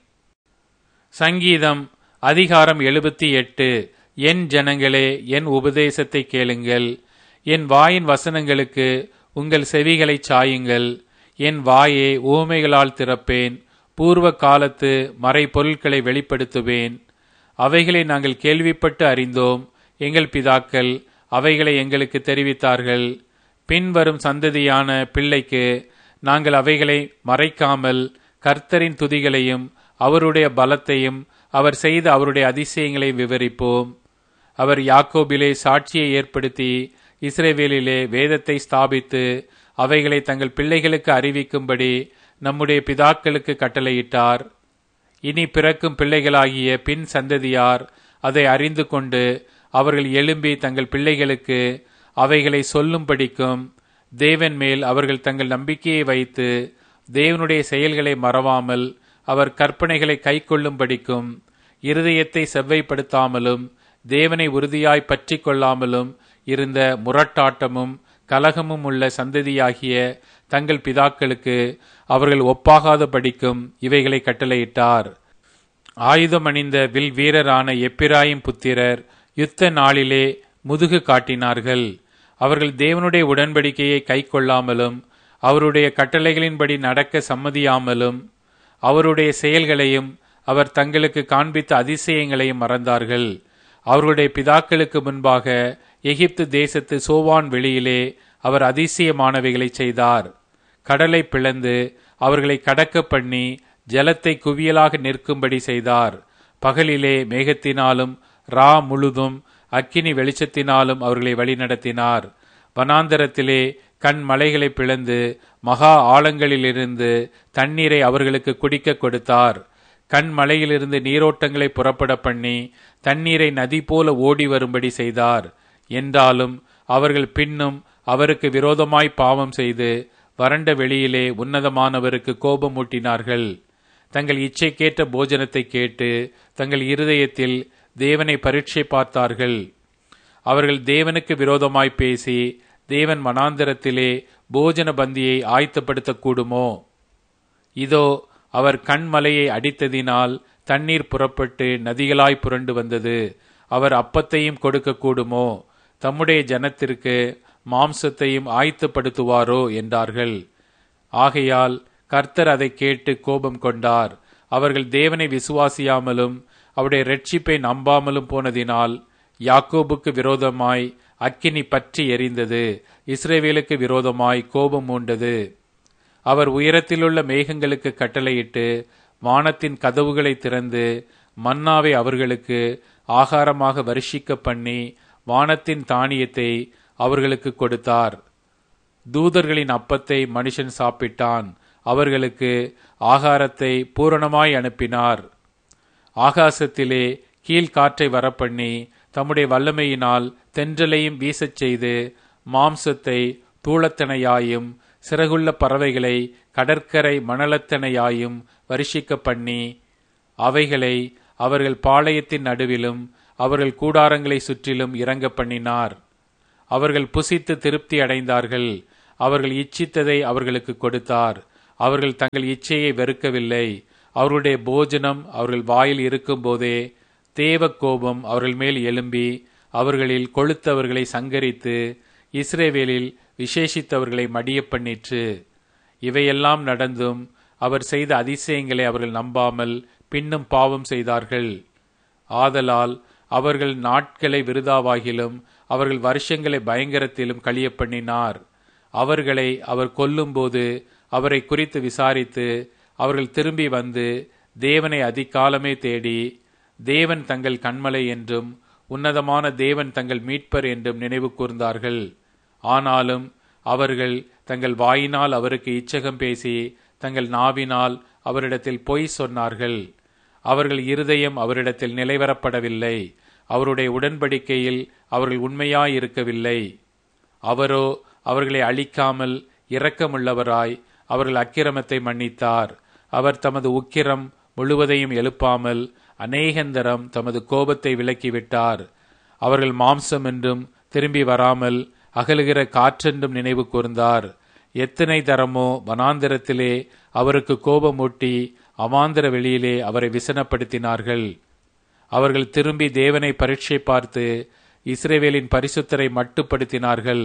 சங்கீதம் அதிகாரம் எழுபத்தி எட்டு. என் ஜனங்களே, என் உபதேசத்தை கேளுங்கள். என் வாயின் வசனங்களுக்கு உங்கள் செவிகளை சாயுங்கள். என் வாயை ஊமைகளால் திறப்பேன். பூர்வ காலத்து மறை பொருட்களை வெளிப்படுத்துவேன். அவைகளை நாங்கள் கேள்விப்பட்டு அறிந்தோம். எங்கள் பிதாக்கள் அவைகளை எங்களுக்கு தெரிவித்தார்கள். பின்வரும் சந்ததியான பிள்ளைக்கு நாங்கள் அவைகளை மறைக்காமல் கர்த்தரின் துதிகளையும் அவருடைய பலத்தையும் அவர் செய்த அவருடைய அதிசயங்களை விவரிப்போம். அவர் யாக்கோபிலே சாட்சியை ஏற்படுத்தி இஸ்ரவேலிலே வேதத்தை ஸ்தாபித்து அவைகளை தங்கள் பிள்ளைகளுக்கு அறிவிக்கும்படி நம்முடைய பிதாக்களுக்கு கட்டளையிட்டார். இனி பிறக்கும் பிள்ளைகளாகிய பின் சந்ததியார் அதை அறிந்து கொண்டு அவர்கள் எழும்பி தங்கள் பிள்ளைகளுக்கு அவைகளை சொல்லும்படிக்கும் தேவன் மேல் அவர்கள் தங்கள் நம்பிக்கையை வைத்து தேவனுடைய செயல்களை மறவாமல் அவர் கற்பனைகளை கைக்கொள்ளும்படிக்கும் இருதயத்தை செவ்வைப்படுத்தாமலும் தேவனை உறுதியாய் பற்றி கொள்ளாமலும் இருந்த முரட்டாட்டமும் கலகமும் உள்ள சந்ததியாகிய தங்கள் பிதாக்களுக்கு அவர்கள் ஒப்பாகாதபடிக்கும் இவைகளை கட்டளையிட்டார். ஆயுதம் அணிந்த வில் வீரரான எப்பிராயிம் புத்திரர் யுத்த நாளிலே முதுகு காட்டினார்கள். அவர்கள் தேவனுடைய உடன்படிக்கையை கைக்கொள்ளாமலும் அவருடைய கட்டளைகளின்படி நடக்க சம்மதியாமலும் அவருடைய செயல்களையும் அவர் தங்களுக்கு காண்பித்த அதிசயங்களையும் மறந்தார்கள். அவர்களுடைய பிதாக்களுக்கு முன்பாக எகிப்து தேசத்து சோவான் வெளியிலே அவர் அதிசயமானவைகளை செய்தார். கடலை பிளந்து அவர்களை கடக்க பண்ணி ஜலத்தை குவியலாக நிற்கும்படி செய்தார். பகலிலே மேகத்தினாலும் ரா முழுதும் அக்கினி வெளிச்சத்தினாலும் அவர்களை வழிநடத்தினார். வனாந்தரத்திலே கண் மலைகளை பிளந்து மகா ஆழங்களிலிருந்து தண்ணீரை அவர்களுக்கு குடிக்க கொடுத்தார். கண் மலையிலிருந்து நீரோட்டங்களை புறப்பட பண்ணி தண்ணீரை நதி போல ஓடி வரும்படி செய்தார். என்றாலும் அவர்கள் பின்னும் அவருக்கு விரோதமாய் பாவம் செய்து வறண்ட வெளியிலே உன்னதமானவருக்கு கோபம் ஊட்டினார்கள். தங்கள் இச்சைக்கேற்ற போஜனத்தை கேட்டு தங்கள் இருதயத்தில் தேவனை பரீட்சை பார்த்தார்கள். அவர்கள் தேவனுக்கு விரோதமாய் பேசி தேவன் வனாந்தரத்திலே போஜன பந்தியை ஆயத்தப்படுத்தக்கூடுமோ? இதோ, அவர் கண்மலையை அடித்ததினால் தண்ணீர் புறப்பட்டு நதிகளாய் புரண்டு வந்தது. அவர் அப்பத்தையும் கொடுக்க கூடுமோ? தம்முடைய ஜனத்திற்கு மாம்சத்தையும் ஆயத்தப்படுத்துவாரோ என்றார்கள். ஆகையால் கர்த்தர் அதை கேட்டு கோபம் கொண்டார். அவர்கள் தேவனை விசுவாசியாமலும் அவருடைய இரட்சிப்பை நம்பாமலும் போனதினால் யாக்கோபுக்கு விரோதமாய் அக்கினி பற்றி எரிந்தது. இஸ்ரவேலுக்கு விரோதமாய் கோபம் மூண்டது. அவர் உயரத்திலுள்ள மேகங்களுக்கு கட்டளையிட்டு வானத்தின் கதவுகளை திறந்து மன்னாவை அவர்களுக்கு ஆகாரமாக வருஷிக்க பண்ணி வானத்தின் தானியத்தை அவர்களுக்கு கொடுத்தார். தூதர்களின் அப்பத்தை மனுஷன் சாப்பிட்டான். அவர்களுக்கு ஆகாரத்தை பூரணமாய் அனுப்பினார். ஆகாசத்திலே கீழ்காற்றை வரப்பண்ணி தம்முடைய வல்லமையினால் தென்றலையும் வீசச் செய்து மாம்சத்தை தூளத்தனையாயும் சிறகுள்ள பறவைகளை கடற்கரை மணலத்தனையாயும் வருஷிக்க பண்ணி அவைகளை அவர்கள் பாளையத்தின் நடுவிலும் அவர்கள் கூடாரங்களை சுற்றிலும் இறங்க பண்ணினார். அவர்கள் புசித்து திருப்தி அடைந்தார்கள். அவர்கள் இச்சித்ததை அவர்களுக்கு கொடுத்தார். அவர்கள் தங்கள் இச்சையை வெறுக்கவில்லை. அவருடைய போஜனம் அவர்கள் வாயில் இருக்கும் போதே தேவ கோபம் அவர்கள் மேல் எழும்பி அவர்களில் கொழுத்தவர்களை சங்கரித்து இஸ்ரவேலில் விசேஷித்தவர்களை மடிய பண்ணிற்று. இவையெல்லாம் நடந்தும் அவர் செய்த அதிசயங்களை அவர்கள் நம்பாமல் பின்னும் பாவம் செய்தார்கள். ஆதலால் அவர்கள் நாட்களை விருதாவாகிலும் அவர்கள் வருஷங்களை பயங்கரத்திலும் கழிய பண்ணினார். அவர்களை அவர் கொல்லும்போது அவரை குறித்து விசாரித்து அவர்கள் திரும்பி வந்து தேவனை அதிகாலமே தேடி தேவன் தங்கள் கண்மலை என்றும் உன்னதமான தேவன் தங்கள் மீட்பர் என்றும் நினைவு கூர்ந்தார்கள். ஆனாலும் அவர்கள் தங்கள் வாயினால் அவருக்கு இச்சகம் பேசி தங்கள் நாவினால் அவரிடத்தில் பொய் சொன்னார்கள். அவர்கள் இருதயம் அவரிடத்தில் நிலைவரப்படவில்லை. அவருடைய உடன்படிக்கையில் அவர்கள் உண்மையாயிருக்கவில்லை. அவரோ அவர்களை அழிக்காமல் இரக்கமுள்ளவராய் அவர்கள் அக்கிரமத்தை மன்னித்தார். அவர் தமது உக்கிரம் முழுவதையும் எழுப்பாமல் அநேகந்தரம் தமது கோபத்தை விலக்கிவிட்டார். அவர்கள் மாம்சம் என்றும் திரும்பி வராமல் அகலுகிற காற்றென்றும் நினைவு கூர்ந்தார். எத்தனை தரமோ வனாந்திரத்திலே அவருக்கு கோபமூட்டி அவாந்திர வெளியிலே அவரை விசனப்படுத்தினார்கள். அவர்கள் திரும்பி தேவனை பரீட்சை பார்த்து இஸ்ரவேலின் பரிசுத்தரை மட்டுப்படுத்தினார்கள்.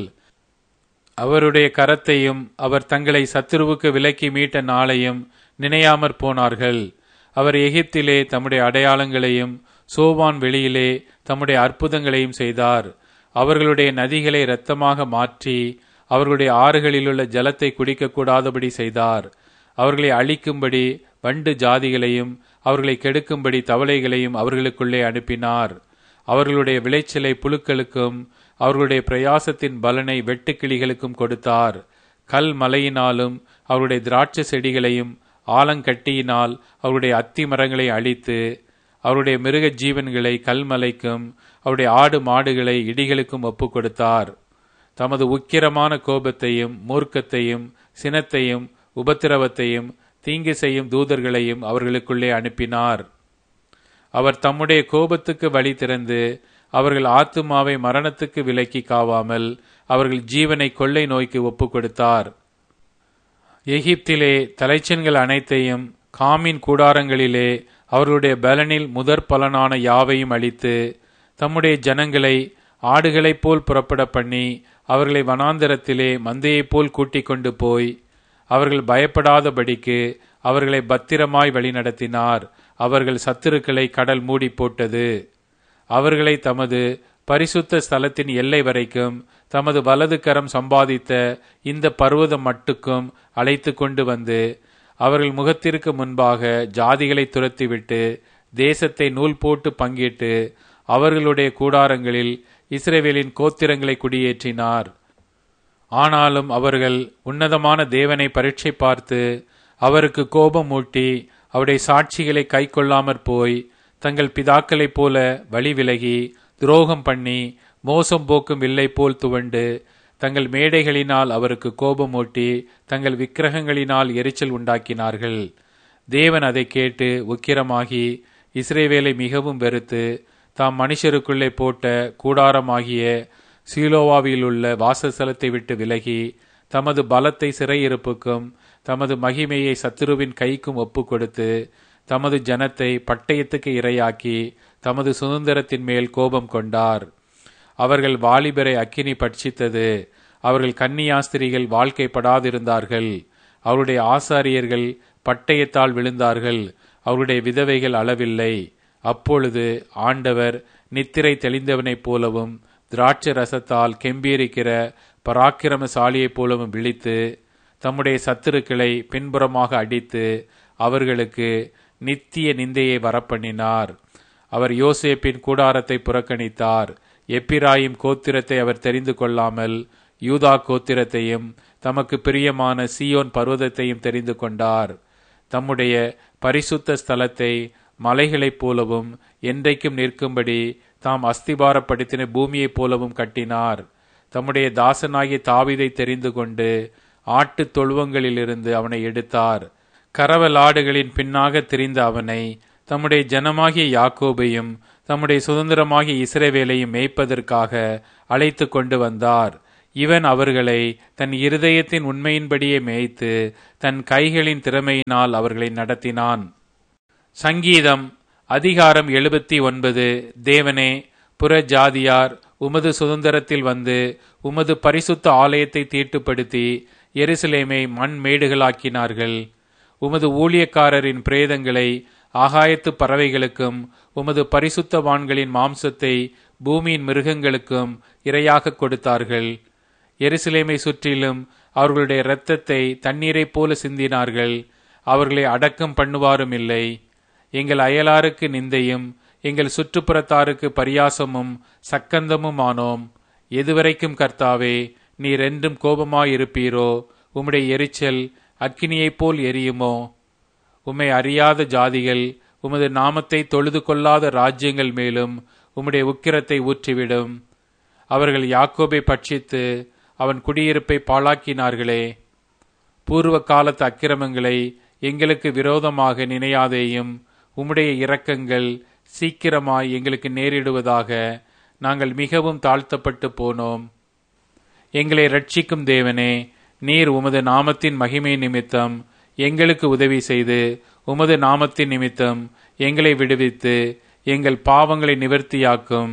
அவருடைய கரத்தையும் அவர் தங்களை சத்துருவுக்கு விலக்கி மீட்ட நாளையும் நினையாமற் போனார்கள். அவர் எகிப்திலே தம்முடைய அடையாளங்களையும் சோவான் வெளியிலே தம்முடைய அற்புதங்களையும் செய்தார். அவர்களுடைய நதிகளை இரத்தமாக மாற்றி அவர்களுடைய ஆறுகளிலுள்ள ஜலத்தை குடிக்கக்கூடாதபடி செய்தார். அவர்களை அழிக்கும்படி வண்டு ஜாதிகளையும் அவர்களை கெடுக்கும்படி தவளைகளையும் அவர்களுக்குள்ளே அனுப்பினார். அவர்களுடைய விளைச்சலை புழுக்களுக்கும் அவர்களுடைய பிரயாசத்தின் பலனை வெட்டுக்கிளிகளுக்கும் கொடுத்தார். கல் மலையினாலும் அவருடைய திராட்சை செடிகளையும் ஆலங்கட்டியினால் அவருடைய அத்தி மரங்களை அழித்து அவருடைய மிருக ஜீவன்களை கல்மலைக்கும் அவருடைய ஆடு மாடுகளை இடிகளுக்கும் ஒப்பு கொடுத்தார். தமது உக்கிரமான கோபத்தையும் மூர்க்கத்தையும் சினத்தையும் உபத்திரவத்தையும் தீங்கு செய்யும் தூதர்களையும் அவர்களுக்குள்ளே அனுப்பினார். அவர் தம்முடைய கோபத்துக்கு வழி திறந்து அவர்கள் ஆத்துமாவை மரணத்துக்கு விலக்கி காவாமல் அவர்கள் ஜீவனை கொள்ளை நோய்க்கு ஒப்பு கொடுத்தார். எகிப்திலே தலைச்சன்கள் அனைத்தையும் காமின் கூடாரங்களிலே அவர்களுடைய பலனில் முதற் பலனான யாவையும் அளித்து தம்முடைய ஜனங்களை ஆடுகளைப் போல் புறப்பட பண்ணி அவர்களை வனாந்தரத்திலே மந்தையைப் போல் கூட்டிக் கொண்டு போய் அவர்கள் பயப்படாதபடிக்கு அவர்களை பத்திரமாய் வழிநடத்தினார். அவர்கள் சத்துருக்களை கடல் மூடி போட்டது. அவர்களை தமது பரிசுத்த ஸ்தலத்தின் எல்லை வரைக்கும் தமது வலது கரம் சம்பாதித்த இந்த பர்வதம் மட்டுக்கும் அழைத்து கொண்டு வந்து அவர்கள் முகத்திற்கு முன்பாக ஜாதிகளை துரத்திவிட்டு தேசத்தை நூல் போட்டு பங்கிட்டு அவர்களுடைய கூடாரங்களில் இஸ்ரவேலின் கோத்திரங்களை குடியேற்றினார். ஆனாலும் அவர்கள் உன்னதமான தேவனை பரீட்சை பார்த்து அவருக்கு கோபம் மூட்டி அவருடைய சாட்சிகளை கை கொள்ளாமற் போய் தங்கள் பிதாக்களைப் போல வழி விலகி துரோகம் பண்ணி மோசம் போக்கும் வில்லை போல் துவண்டு தங்கள் மேடைகளினால் அவருக்கு கோபமூட்டி தங்கள் விக்கிரகங்களினால் எரிச்சல் உண்டாக்கினார்கள். தேவன் அதை கேட்டு உக்கிரமாகி இஸ்ரவேலை மிகவும் வெறுத்து தாம் மனுஷருக்குள்ளே போட்ட கூடாரமாகிய சீலோவாவிலுள்ள வாசஸ்தலத்தை விட்டு விலகி தமது பலத்தை சிறையிருப்புக்கும் தமது மகிமையை சத்துருவின் கைக்கும் ஒப்பு கொடுத்து தமது ஜனத்தை பட்டயத்துக்கு இரையாக்கி தமது சுதந்திரத்தின் மேல் கோபம் கொண்டார். அவர்கள் வாலிபரை அக்கினி பட்சித்தது. அவர்கள் கன்னியாஸ்திரிகள் வாழ்க்கைப்படாதிருந்தார்கள். அவருடைய ஆசாரியர்கள் பட்டயத்தால் விழுந்தார்கள். அவருடைய விதவைகள் அளவில்லை. அப்பொழுது ஆண்டவர் நித்திரை தெளிந்தவனைப் போலவும் திராட்சை ரசத்தால் கெம்பீரிக்கிற பராக்கிரமசாலியைப் போலவும் விழித்து தம்முடைய சத்துருக்களை பின்புறமாக அடித்து அவர்களுக்கு நித்திய நிந்தையை வரப்பண்ணினார். அவர் யோசேப்பின் கூடாரத்தை புறக்கணித்தார். எப்பிராயிம் கோத்திரத்தை அவர் தெரிந்து கொள்ளாமல் யூதா கோத்திரத்தையும் தமக்கு பிரியமான சீயோன் பர்வதத்தையும் தெரிந்து கொண்டார். தம்முடைய பரிசுத்த ஸ்தலத்தை மலைகளைப் போலவும் என்றைக்கும் நிற்கும்படி தாம் அஸ்திபாரப்படுத்தின பூமியைப் போலவும் கட்டினார். தம்முடைய தாசனாகிய தாவீதை தெரிந்து கொண்டு ஆட்டுத் தொழுவங்களிலிருந்து அவனை எடுத்தார். கரவலாடுகளின் பின்னாக திரிந்த அவனை தம்முடைய ஜனமாகிய யாக்கோபையும் தம்முடைய சுதந்திரமாகிய இஸ்ரவேலையும் மேய்ப்பதற்காக அழைத்து கொண்டு வந்தார். இவன் அவர்களை தன் இருதயத்தின் உண்மையின்படியே மேய்த்து தன் கைகளின் திறமையினால் அவர்களை நடத்தினான். சங்கீதம் அதிகாரம் எழுபத்தி ஒன்பது. தேவனே, புற ஜாதியார் உமது சுதந்திரத்தில் வந்து உமது பரிசுத்த ஆலயத்தை தீட்டுப்படுத்தி எருசலேமை மண் மேடுகளாக்கினார்கள். உமது ஊழியக்காரரின் பிரேதங்களை ஆகாயத்து பறவைகளுக்கும் உமது பரிசுத்தவான்களின் மாம்சத்தை பூமியின் மிருகங்களுக்கும் இரையாக கொடுத்தார்கள். எருசலேமை சுற்றிலும் அவர்களுடைய இரத்தத்தை தண்ணீரைப் போல சிந்தினார்கள். அவர்களை அடக்கம் பண்ணுவாரும் இல்லை. எங்கள் அயலாருக்கு நிந்தையும் எங்கள் சுற்றுப்புறத்தாருக்கு பரியாசமும் சக்கந்தமும் ஆனோம். எதுவரைக்கும் கர்த்தாவே நீர் என்றும் கோபமாயிருப்பீரோ? உம்முடைய எரிச்சல் அக்கினியைப் போல் எரியுமோ? உம்மை அறியாத ஜாதிகள் உமது நாமத்தை தொழுது கொள்ளாத ராஜ்யங்கள் மேலும் உம்முடைய உக்கிரத்தை ஊற்றிவிடும். அவர்கள் யாக்கோபை பட்சித்து அவன் குடியிருப்பை பாழாக்கினார்களே. பூர்வ காலத்து அக்கிரமங்களை எங்களுக்கு விரோதமாக நினையாதேயும். உம்முடைய இரக்கங்கள் சீக்கிரமாய் எங்களுக்கு நேரிடுவதாக. நாங்கள் மிகவும் தாழ்த்தப்பட்டு போனோம். எங்களை ரட்சிக்கும் தேவனே, நீர் உமது நாமத்தின் மகிமை நிமித்தம் எங்களுக்கு உதவி செய்து உமது நாமத்தின் நிமித்தம் எங்களை விடுவித்து எங்கள் பாவங்களை நிவர்த்தியாக்கும்.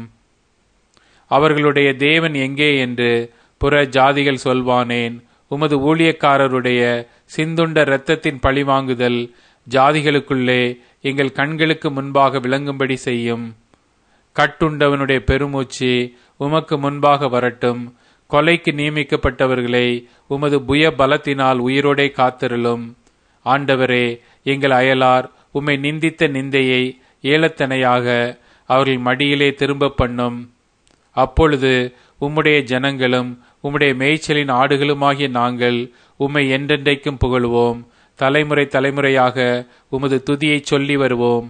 அவர்களுடைய தேவன் எங்கே என்று புற ஜாதிகள் சொல்வானேன். உமது ஊழியக்காரருடைய சிந்துண்ட இரத்தத்தின் பழிவாங்குதல் ஜாதிகளுக்குள்ளே எங்கள் கண்களுக்கு முன்பாக விளங்கும்படி செய்யும். கட்டுண்டவனுடைய பெருமூச்சு உமக்கு முன்பாக வரட்டும். கொலைக்கு நியமிக்கப்பட்டவர்களை உமது புய பலத்தினால் உயிரோடே காத்திருளும். ஆண்டவரே, எங்கள் அயலார் உம்மை நிந்தித்த நிந்தையை ஏலத்தனையாக அவர்கள் மடியிலே திரும்ப பண்ணும். அப்பொழுது உம்முடைய ஜனங்களும் உம்முடைய மேய்ச்சலின் ஆடுகளுமாகிய நாங்கள் உம்மை என்றென்றைக்கும் புகழுவோம். தலைமுறை தலைமுறையாக உமது துதியை சொல்லி வருவோம்.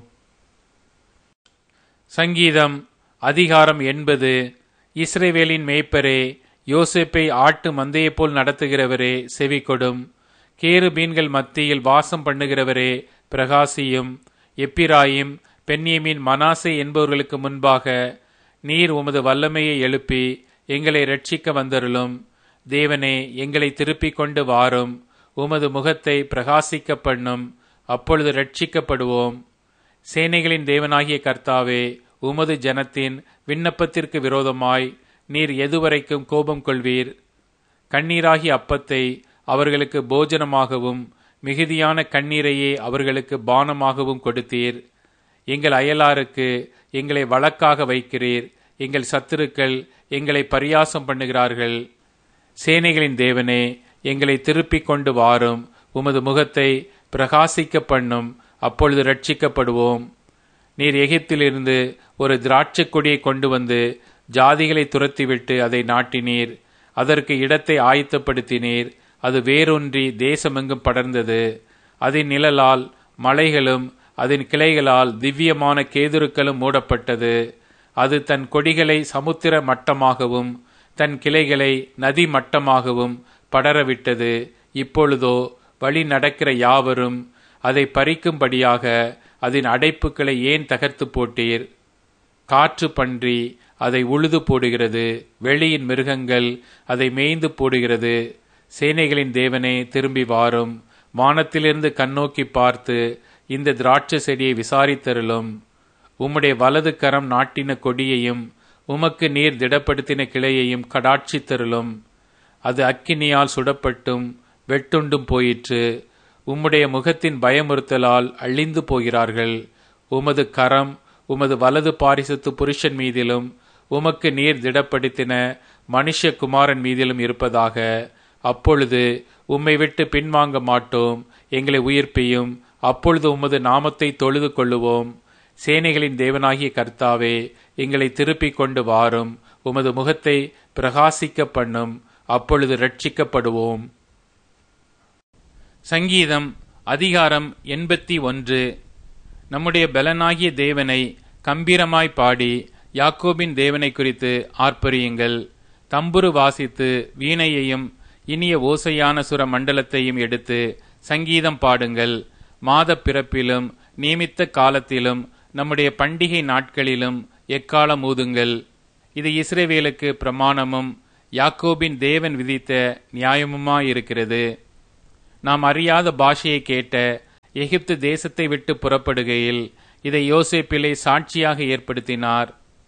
சங்கீதம் அதிகாரம் எண்பது. இஸ்ரவேலின் மேய்ப்பரே, யோசேப்பை ஆட்டு மந்தையைப் போல் நடத்துகிறவரே, செவி கொடும். கேருபீன்கள் மத்தியில் வாசம் பண்ணுகிறவரே, பிரகாசியும். எப்பிராயிம், பென்யமீன், மனாசே என்பவர்களுக்கு முன்பாக நீர் உமது வல்லமையை எழுப்பி எங்களை இரட்சிக்க வந்தருளும். தேவனே, எங்களை திருப்பிக் கொண்டு வாரும். உமது முகத்தை பிரகாசிக்க பண்ணும். அப்பொழுது இரட்சிக்கப்படுவோம். சேனைகளின் தேவனாகிய கர்த்தாவே, உமது ஜனத்தின் விண்ணப்பத்திற்கு விரோதமாய் நீர் எதுவரைக்கும் கோபம் கொள்வீர்? கண்ணீராகிய அப்பத்தை அவர்களுக்கு போஜனமாகவும் மிகுதியான கண்ணீரையே அவர்களுக்கு பானமாகவும் கொடுத்தீர். எங்கள் அயலாருக்கு எங்களை வழக்காக வைக்கிறீர். எங்கள் சத்துருக்கள் எங்களை பரியாசம் பண்ணுகிறார்கள். சேனைகளின் தேவனே, எங்களை திருப்பிக் கொண்டு வாரும். உமது முகத்தை பிரகாசிக்க பண்ணும். அப்பொழுது இரட்சிக்கப்படுவோம். நீர் எகிப்திலிருந்து ஒரு திராட்சை கொடியை கொண்டு வந்து ஜாதிகளை துரத்திவிட்டு அதை நாட்டினீர். அதற்கு இடத்தை ஆயத்தப்படுத்தினீர். அது வேரூன்றி தேசமெங்கும் படர்ந்தது. அதன் நிழலால் மலைகளும் அதன் கிளைகளால் திவ்யமான கேதுருக்களும் மூடப்பட்டது. அது தன் கொடிகளை சமுத்திர மட்டமாகவும் தன் கிளைகளை நதி மட்டமாகவும் படரவிட்டது. இப்பொழுதோ வழி நடக்கிற யாவரும் அதை பறிக்கும்படியாக அதன் அடைப்புகளை ஏன் தகர்த்து போட்டீர்? காற்று பன்றி அதை உழுது போடுகிறது. வெளியின் மிருகங்கள் அதை மேய்ந்து போடுகிறது. சேனைகளின் தேவனே, திரும்பி வாரும். வானத்திலிருந்து கண்ணோக்கி பார்த்து இந்த திராட்சை செடியை விசாரித்தருளும். உம்முடைய வலது கரம் நாட்டின கொடியையும் உமக்கு நீர் திடப்படுத்தின கிளையையும் கடாட்சித்தருளும். அது அக்கினியால் சுடப்பட்டும் வெட்டுண்டும் போயிற்று. உம்முடைய முகத்தின் பயமுறுத்தலால் அழிந்து போகிறார்கள். உமது கரம் உமது வலது பாரிசத்து புருஷன் மீதிலும் உமக்கு நீர் திடப்படுத்தின மனுஷகுமாரன் மீதிலும் இருப்பதாக. அப்பொழுது உம்மை விட்டு பின்வாங்க மாட்டோம். எங்களை உயிர்ப்பியும். அப்பொழுது உமது நாமத்தை தொழுது கொள்ளுவோம். சேனைகளின் தேவனாகிய கர்த்தாவே, எங்களை திருப்பிக் கொண்டு வாரும். உமது முகத்தை பிரகாசிக்க பண்ணும். அப்பொழுது இரட்சிக்கப்படுவோம். சங்கீதம் அதிகாரம் எண்பத்தி ஒன்று. நம்முடைய பலனாகிய தேவனை கம்பீரமாய் பாடி யாக்கோபின் தேவனை குறித்து ஆர்ப்பரியுங்கள். தம்புரு வாசித்து வீணையையும் இனிய ஓசையான சுர மண்டலத்தையும் எடுத்து சங்கீதம் பாடுங்கள். மாத பிறப்பிலும் நியமித்த காலத்திலும் நம்முடைய பண்டிகை நாட்களிலும் எக்காலம் ஊதுங்கள். இது இஸ்ரவேலுக்கு பிரமாணமும் யாக்கோபின் தேவன் விதித்த நியாயமுமாயிருக்கிறது. நாம் அறியாத பாஷையை கேட்ட எகிப்து தேசத்தை விட்டு புறப்படுகையில் இதை யோசேப்பிலே சாட்சியாக ஏற்படுத்தினார்.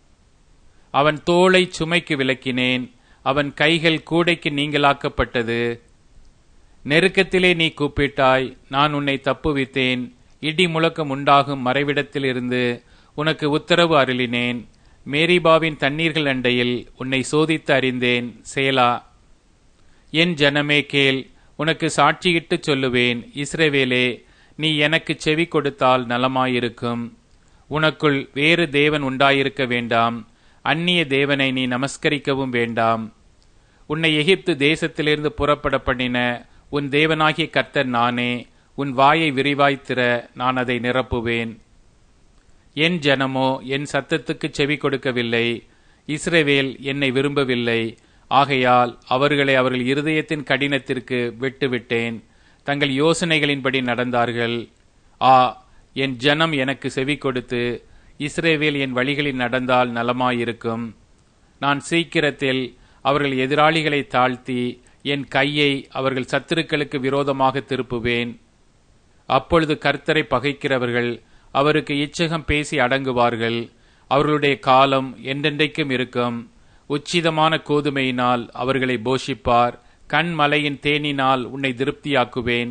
அவன் தோளை சுமைக்கு விலக்கினேன், அவன் கைகள் கூடைக்கு நீங்களாக்கப்பட்டது. நெருக்கத்திலே நீ கூப்பிட்டாய், நான் உன்னை தப்புவித்தேன். இடி முழக்கம் உண்டாகும் மறைவிடத்திலிருந்து உனக்கு உத்தரவு அருளினேன். மேரிபாவின் தண்ணீர்கள் அண்டையில் உன்னை சோதித்து அறிந்தேன். சேலா. என் ஜனமே கேள், உனக்கு சாட்சியிட்டு சொல்லுவேன். இஸ்ரவேலே, நீ எனக்கு செவி கொடுத்தால் நலமாயிருக்கும். உனக்குள் வேறு தேவன் உண்டாயிருக்க வேண்டாம். அந்நிய தேவனை நீ நமஸ்கரிக்கவும் வேண்டாம். உன்னை எகிப்து தேசத்திலிருந்து புறப்பட பண்ணின உன் தேவனாகிய கர்த்தர் நானே. உன் வாயை விரிவாய்த்திர, நான் அதை நிரப்புவேன். என் ஜனமோ என் சத்தத்துக்கு செவி கொடுக்கவில்லை. இஸ்ரவேல் என்னை விரும்பவில்லை. ஆகையால் அவர்களை அவர்கள் இருதயத்தின் கடினத்திற்கு விட்டுவிட்டேன். தங்கள் யோசனைகளின்படி நடந்தார்கள். ஆ, என் ஜனம் எனக்கு செவி கொடுத்து இஸ்ரவேல் என் வழிகளில் நடந்தால் நலமாயிருக்கும். நான் சீக்கிரத்தில் அவர்கள் எதிராளிகளை தாழ்த்தி என் கையை அவர்கள் சத்துருக்களுக்கு விரோதமாக திருப்புவேன். அப்பொழுது கர்த்தரை பகைக்கிறவர்கள் அவருக்கு இச்சகம் பேசி அடங்குவார்கள். அவர்களுடைய காலம் என்றென்றைக்கும் இருக்கும். உச்சிதமான கோதுமையினால் அவர்களை போஷிப்பார். கண்மலையின் தேனினால் உன்னை திருப்தியாக்குவேன்.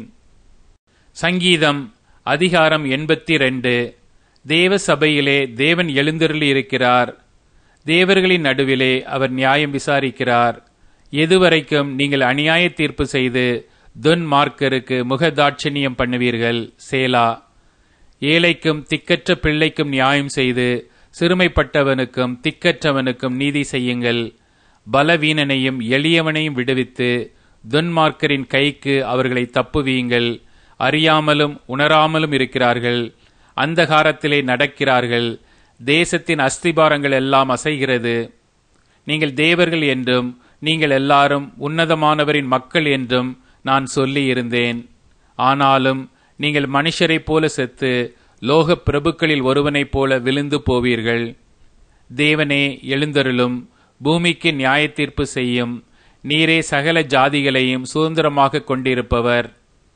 சங்கீதம் அதிகாரம் எண்பத்தி ரெண்டு. தேவ சபையிலே தேவன் எழுந்தருளி இருக்கிறார். தேவர்களின் நடுவிலே அவர் நியாயம் விசாரிக்கிறார். எதுவரைக்கும் நீங்கள் அநியாய தீர்ப்பு செய்து துன்மார்க்கருக்கு முகதாட்சணியம் பண்ணுவீர்கள்? சேலா. ஏழைக்கும் திக்கற்ற பிள்ளைக்கும் நியாயம் செய்து சிறுமைப்பட்டவனுக்கும் திக்கற்றவனுக்கும் நீதி செய்யுங்கள். பலவீனனையும் எளியவனையும் விடுவித்து துன்மார்க்கரின் கைக்கு அவர்களை தப்புவீங்கள். அறியாமலும் உணராமலும் இருக்கிறார்கள். அந்தகாரத்திலே நடக்கிறார்கள். தேசத்தின் அஸ்திபாரங்கள் எல்லாம் அசைகிறது. நீங்கள் தேவர்கள் என்றும் நீங்கள் எல்லாரும் உன்னதமானவரின் மக்கள் என்றும் நான் சொல்லி இருந்தேன். ஆனாலும் நீங்கள் மனுஷரைப் போல செத்து லோக பிரபுக்களில் ஒருவனைப் போல விழுந்து போவீர்கள். தேவனே எழுந்தருளும், பூமிக்கு நியாய தீர்ப்பு செய்யும். நீரே சகல ஜாதிகளையும் சுதந்திரமாக கொண்டிருப்பவர்.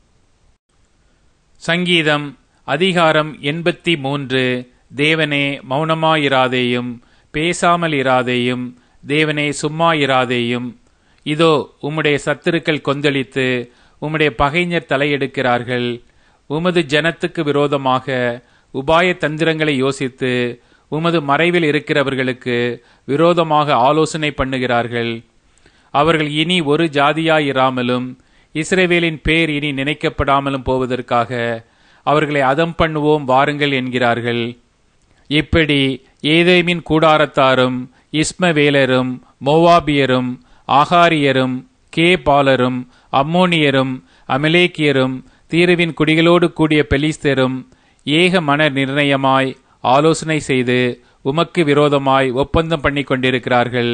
சங்கீதம் அதிகாரம் எண்பத்தி மூன்று. தேவனே மௌனமாயிராதேயும், பேசாமல் இராதேயும். தேவனே சும்மா இராதேயும். இதோ உம்முடைய சத்துருக்கள் கொந்தளித்து உம்முடைய பகைஞர் தலையெடுக்கிறார்கள். உமது ஜனத்துக்கு விரோதமாக உபாய தந்திரங்களை யோசித்து உமது மறைவில் இருக்கிறவர்களுக்கு விரோதமாக ஆலோசனை பண்ணுகிறார்கள். அவர்கள் இனி ஒரு ஜாதியாயிராமலும் இஸ்ரவேலின் பேர் இனி நினைக்கப்படாமலும் போவதற்காக அவர்களை அதம் பண்ணுவோம் வாருங்கள் என்கிறார்கள். இப்படி ஏதேமின் கூடாரத்தாரும் இஸ்மவேலரும் மோவாபியரும் ஆகாரியரும் கேபாலரும் அம்மோனியரும் அமலேக்கியரும் தீருவின் குடிகளோடு கூடிய பெலிஸ்தரும் ஏக மன நிர்ணயமாய் ஆலோசனை செய்து உமக்கு விரோதமாய் ஒப்பந்தம் பண்ணி கொண்டிருக்கிறார்கள்.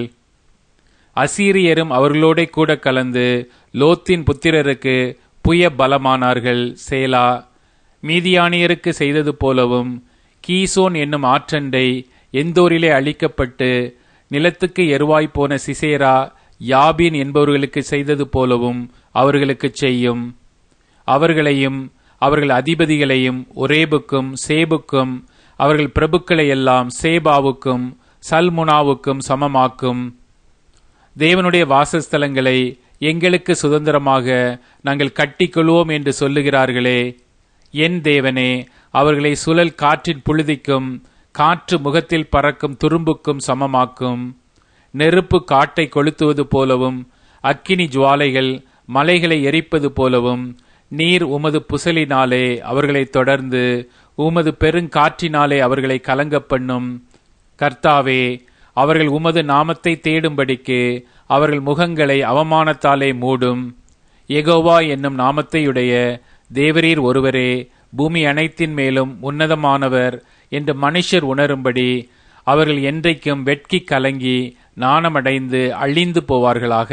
அசீரியரும் அவர்களோட கூட கலந்து லோத்தின் புத்திரருக்கு புய பலமானார்கள். சேலா. மீதியானியருக்கு செய்தது போலவும் கீசோன் என்னும் ஆற்றண்டை எந்தோரிலே அழிக்கப்பட்டு நிலத்துக்கு எருவாய் போன சிசேரா யாபின் என்பவர்களுக்கு செய்தது போலவும் அவர்களுக்கு செய்யும். அவர்களையும் அவர்கள் அதிபதிகளையும் ஒரேபுக்கும் சேபுக்கும் அவர்கள் பிரபுக்களை எல்லாம் சேபாவுக்கும் சல்முனாவுக்கும் சமமாக்கும். தேவனுடைய வாசஸ்தலங்களை எங்களுக்கு சுதந்திரமாக நாங்கள் கட்டிக்கொள்வோம் என்று சொல்லுகிறார்களே. என் தேவனே, அவர்களை சுழல் காற்றின் புழுதிக்கும் காற்று முகத்தில் பறக்கும் துரும்புக்கும் சமமாக்கும். நெருப்பு காட்டை கொளுத்துவது போலவும் அக்கினி ஜுவாலைகள் மலைகளை எரிப்பது போலவும் நீர் உமது புசலினாலே அவர்களை தொடர்ந்து உமது பெருங்காற்றினாலே அவர்களை கலங்க பண்ணும். கர்த்தாவே, அவர்கள் உமது நாமத்தை தேடும்படிக்கு அவர்கள் முகங்களை அவமானத்தாலே மூடும். யெகோவா என்னும் நாமத்தையுடைய தேவரீர் ஒருவரே பூமி அனைத்தின் மேலும் உன்னதமானவர் என்று மனுஷர் உணரும்படி அவர்கள் என்றைக்கும் வெட்கி கலங்கி நாணமடைந்து அழிந்து போவார்களாக.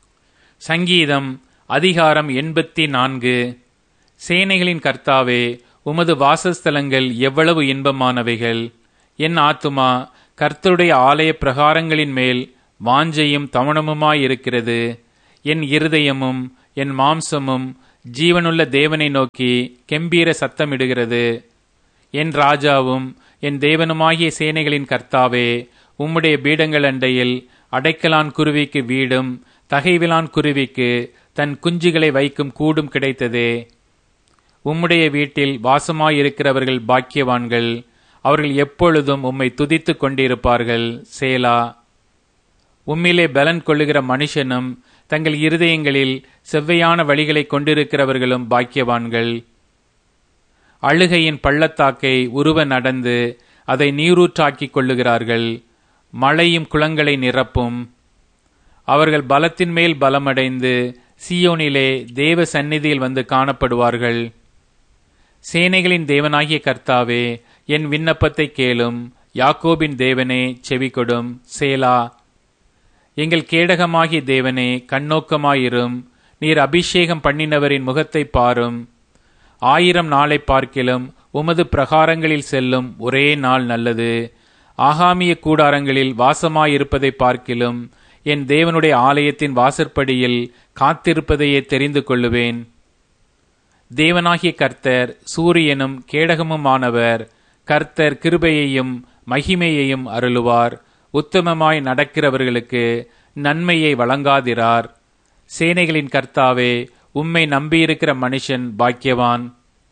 சங்கீதம் அதிகாரம் எண்பத்தி நான்கு. சேனைகளின் கர்த்தாவே, உமது வாசஸ்தலங்கள் எவ்வளவு இன்பமானவைகள்! என் ஆத்துமா கர்த்தருடைய ஆலய பிரகாரங்களின் மேல் வாஞ்சையும் தமனமுமாயிருக்கிறது. என் இருதயமும் என் மாம்சமும் ஜீவனுள்ள தேவனை நோக்கி கெம்பீர சத்தமிடுகிறது. என் ராஜாவும் என் தேவனுமாகிய சேனைகளின் கர்த்தாவே, உம்முடைய பீடங்கள் அண்டையில் அடைக்கலான் குருவிக்கு வீடும் தகைவிலான் குருவிக்கு தன் குஞ்சுகளை வைக்கும் கூடும் கிடைத்ததே. உம்முடைய வீட்டில் வாசமாயிருக்கிறவர்கள் பாக்கியவான்கள். அவர்கள் எப்பொழுதும் உம்மை துதித்து கொண்டிருப்பார்கள். சேலா. உம்மிலே பலன் கொள்ளுகிற மனுஷனும் தங்கள் இருதயங்களில் செவ்வையான வழிகளை கொண்டிருக்கிறவர்களும் பாக்கியவான்கள். அழுகையின் பள்ளத்தாக்கை உருவ நடந்து அதை நீரூற்றாக்கிக் கொள்ளுகிறார்கள். மழையும் குளங்களை நிரப்பும். அவர்கள் பலத்தின் மேல் பலமடைந்து சீயோனிலே தேவ சந்நிதியில் வந்து காணப்படுவார்கள். சேனைகளின் தேவனாகிய கர்த்தாவே, என் விண்ணப்பத்தை கேளும். யாக்கோபின் தேவனே, செவிகொடும். சேலா. எங்கள் கேடகமாகிய தேவனே, கண்ணோக்கமாயிரும். நீர் அபிஷேகம் பண்ணினவரின் முகத்தை பாரும். ஆயிரம் நாளை பார்க்கிலும் உமது பிரகாரங்களில் செல்லும் ஒரே நாள் நல்லது. ஆகாமிய கூடாரங்களில் வாசமாயிருப்பதை பார்க்கிலும் என் தேவனுடைய ஆலயத்தின் வாசற்படியில் காத்திருப்பதையே தெரிந்து கொள்ளுவேன். தேவனாகிய கர்த்தர் சூரியனும் கேடகமுமானவர். கர்த்தர் கிருபையையும் மகிமையையும் அருளுவார். உத்தமமாய் நடக்கிறவர்களுக்கு நன்மையை வழங்காதிரார். சேனைகளின் கர்த்தாவே, உம்மை நம்பியிருக்கிற மனுஷன் பாக்கியவான்.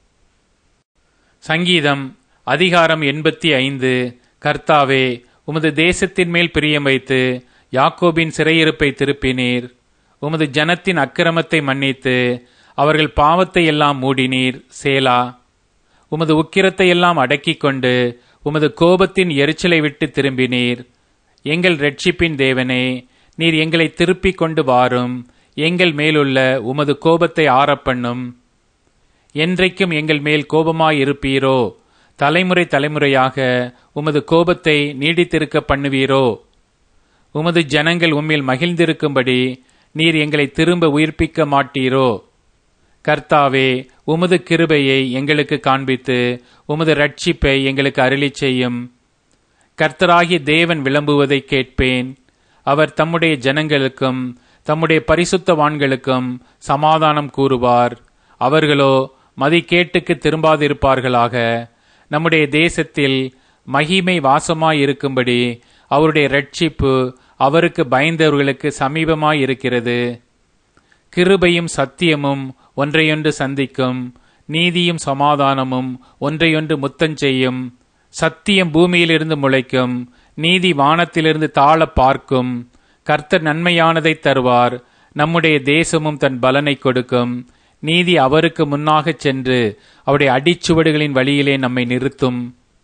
சங்கீதம் அதிகாரம் எண்பத்தி ஐந்து. கர்த்தாவே, உமது தேசத்தின் மேல் பிரியம் வைத்து யாக்கோபின் சிறையிருப்பை திருப்பினீர். உமது ஜனத்தின் அக்கிரமத்தை மன்னித்து அவர்கள் பாவத்தை எல்லாம் மூடினீர். சேலா. உமது உக்கிரத்தை எல்லாம் அடக்கிக் கொண்டு உமது கோபத்தின் எரிச்சலை விட்டு திரும்பினீர். எங்கள் இரட்சிப்பின் தேவனே, நீர் எங்களை திருப்பிக் கொண்டு வாரும். எங்கள் மேலுள்ள உமது கோபத்தை ஆறப்பண்ணும். என்றைக்கும் எங்கள் மேல் கோபமாயிருப்பீரோ? தலைமுறை தலைமுறையாக உமது கோபத்தை நீடித்திருக்க பண்ணுவீரோ? உமது ஜனங்கள் உம்மில் மகிழ்ந்திருக்கும்படி நீர் எங்களை திரும்ப உயிர்ப்பிக்க மாட்டீரோ? கர்த்தாவே, உமது கிருபையை எங்களுக்கு காண்பித்து உமது இரட்சிப்பை எங்களுக்கு அருளிச் செய்யும். கர்த்தராகிய தேவன் விளம்புவதை கேட்பேன். அவர் தம்முடைய ஜனங்களுக்கும் தம்முடைய பரிசுத்தவான்களுக்கும் சமாதானம் கூறுவார். அவர்களோ மதிகேட்டுக்கு திரும்பாதிருப்பார்களாக. நம்முடைய தேசத்தில் மகிமை வாசமாயிருக்கும்படி அவருடைய இரட்சிப்பு அவருக்கு பயந்தவர்களுக்கு சமீபமாயிருக்கிறது. கிருபையும் சத்தியமும் ஒன்றையொன்று சந்திக்கும். நீதியும் சமாதானமும் ஒன்றையொன்று முத்தஞ்செய்யும். சத்தியம் பூமியிலிருந்து முளைக்கும். நீதி வானத்திலிருந்து தாழ பார்க்கும். கர்த்தர் நன்மையானதை தருவார். நம்முடைய தேசமும் தன் பலனை கொடுக்கும். நீதி அவருக்கு முன்னாகச் சென்று அவருடைய அடிச்சுவடுகளின் வழியிலே நம்மை நிறுத்தும்.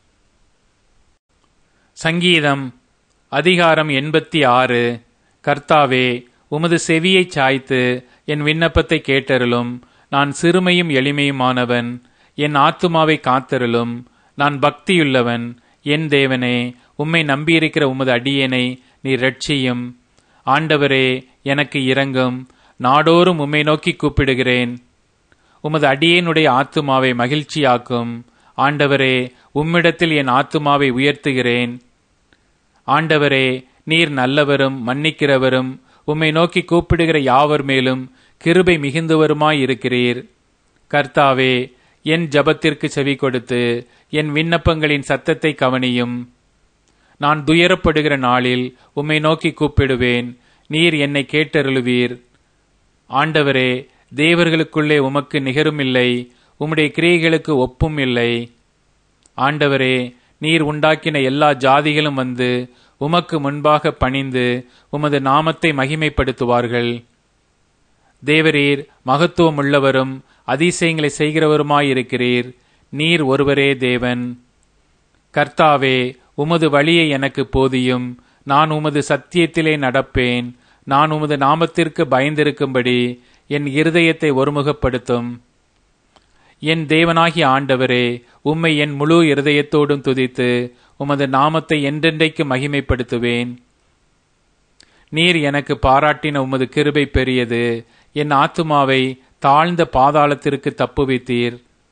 சங்கீதம் அதிகாரம் எண்பத்தி ஆறு. கர்த்தாவே, உமது செவியை சாய்த்து என் விண்ணப்பத்தை கேட்டருளும். நான் சிறுமையும் எளிமையுமானவன். என் ஆத்துமாவை காத்தருளும். நான் பக்தியுள்ளவன். என் தேவனே, உம்மை நம்பியிருக்கிற உமது அடியேனை நீர் இரட்சியும். ஆண்டவரே, எனக்கு இரங்கும். நாடோறும் உம்மை நோக்கி கூப்பிடுகிறேன். உமது அடியேனுடைய ஆத்துமாவை மகிழ்ச்சியாக்கும். ஆண்டவரே, உம்மிடத்தில் என் ஆத்துமாவை உயர்த்துகிறேன். ஆண்டவரே, நீர் நல்லவரும் மன்னிக்கிறவரும் உம்மை நோக்கி கூப்பிடுகிற யாவர் மேலும் கிருபை மிகுந்தவருமாயிருக்கிறீர். கர்த்தாவே, என் ஜபத்திற்கு செவி கொடுத்து என் விண்ணப்பங்களின் சத்தத்தை கவனியும். நான் துயரப்படுகிற நாளில் உம்மை நோக்கி கூப்பிடுவேன். நீர் என்னை கேட்டருளுவீர். ஆண்டவரே, தேவர்களுக்குள்ளே உமக்கு நிகருமில்லை. உம்முடைய கிரியைகளுக்கு ஒப்பும் இல்லை. ஆண்டவரே, நீர் உண்டாக்கின எல்லா ஜாதிகளும் வந்து உமக்கு முன்பாக பணிந்து உமது நாமத்தை மகிமைப்படுத்துவார்கள். தேவரீர் மகத்துவம் உள்ளவரும் அதிசயங்களை செய்கிறவருமாயிருக்கிறீர். நீர் ஒருவரே தேவன். கர்த்தாவே, உமது வழியை எனக்கு போதியும். நான் உமது சத்தியத்திலே நடப்பேன். நான் உமது நாமத்திற்கு பயந்திருக்கும்படி என் இருதயத்தை ஒருமுகப்படுத்தும். என் தேவனாகிய ஆண்டவரே, உம்மை என் முழு இருதயத்தோடும் துதித்து உமது நாமத்தை என்றென்றைக்கு மகிமைப்படுத்துவேன். நீர் எனக்கு பாராட்டின உமது கிருபை பெரியது. என் ஆத்துமாவை தாழ்ந்த பாதாளத்திற்கு தப்புவித்தீர்.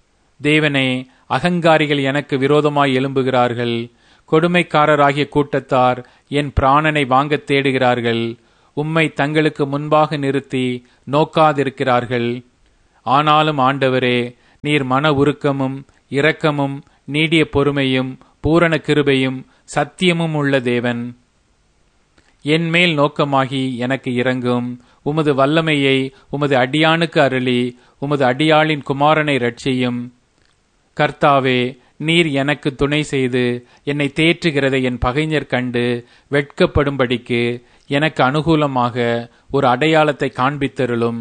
தேவனே, அகங்காரிகள் எனக்கு விரோதமாய் எழும்புகிறார்கள். கொடுமைக்காரராகிய கூட்டத்தார் என் பிராணனை வாங்கத் தேடுகிறார்கள். உம்மை தங்களுக்கு முன்பாக நிறுத்தி நோக்காதிருக்கிறார்கள். ஆனாலும் ஆண்டவரே, நீர் மன உருக்கமும் இரக்கமும் நீடிய பொறுமையும் பூரண கிருபையும் சத்தியமும் உள்ள தேவன். என் மேல் நோக்கமாகி எனக்கு இரங்கும். உமது வல்லமையை உமது அடியானுக்கு அருளி உமது அடியாளின் குமாரனை இரட்சியும். கர்த்தாவே, நீர் எனக்கு துணை செய்து என்னை தேற்றுகிறதை என் பகைஞர் கண்டு வெட்கப்படும்படிக்கு எனக்கு அனுகூலமாக ஒரு அடையாளத்தை காண்பித்தருளும்.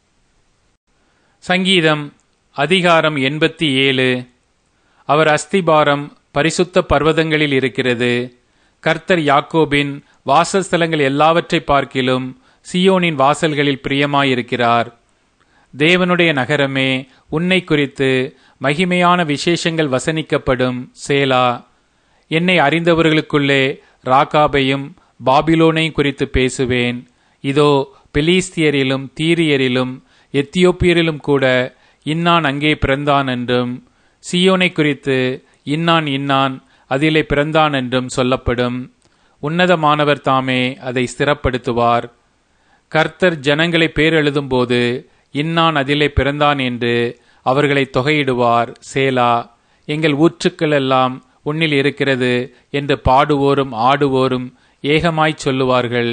சங்கீதம் அதிகாரம் எண்பத்தி ஏழு. அவர் அஸ்திபாரம் பரிசுத்த பர்வதங்களில் இருக்கிறது. கர்த்தர் யாக்கோபின் வாசஸ்தலங்கள் எல்லாவற்றை பார்க்கிலும் சியோனின் வாசல்களில் பிரியமாயிருக்கிறார். தேவனுடைய நகரமே, உன்னை குறித்து மகிமையான விசேஷங்கள் வசனிக்கப்படும். சேலா. என்னை அறிந்தவர்களுக்குள்ளே ராகாபையும் பாபிலோனையும் குறித்து பேசுவேன். இதோ, பெலிஸ்தியரிலும் தீரியரிலும் எத்தியோப்பியரிலும் கூட இன்னான் அங்கே பிறந்தான் என்றும், சியோனை குறித்து இன்னான் இன்னான் அதிலே பிறந்தான் என்றும் சொல்லப்படும். உன்னதமானவர் தாமே அதை ஸ்திரப்படுத்துவார். கர்த்தர் ஜனங்களை பேரெழுதும் போது இன்னான் அதிலே பிறந்தான் என்று அவர்களை தொகையிடுவார். சேலா. எங்கள் ஊற்றுக்கள் எல்லாம் உன்னில் இருக்கிறது என்று பாடுவோரும் ஆடுவோரும் ஏகமாய்ச் சொல்லுவார்கள்.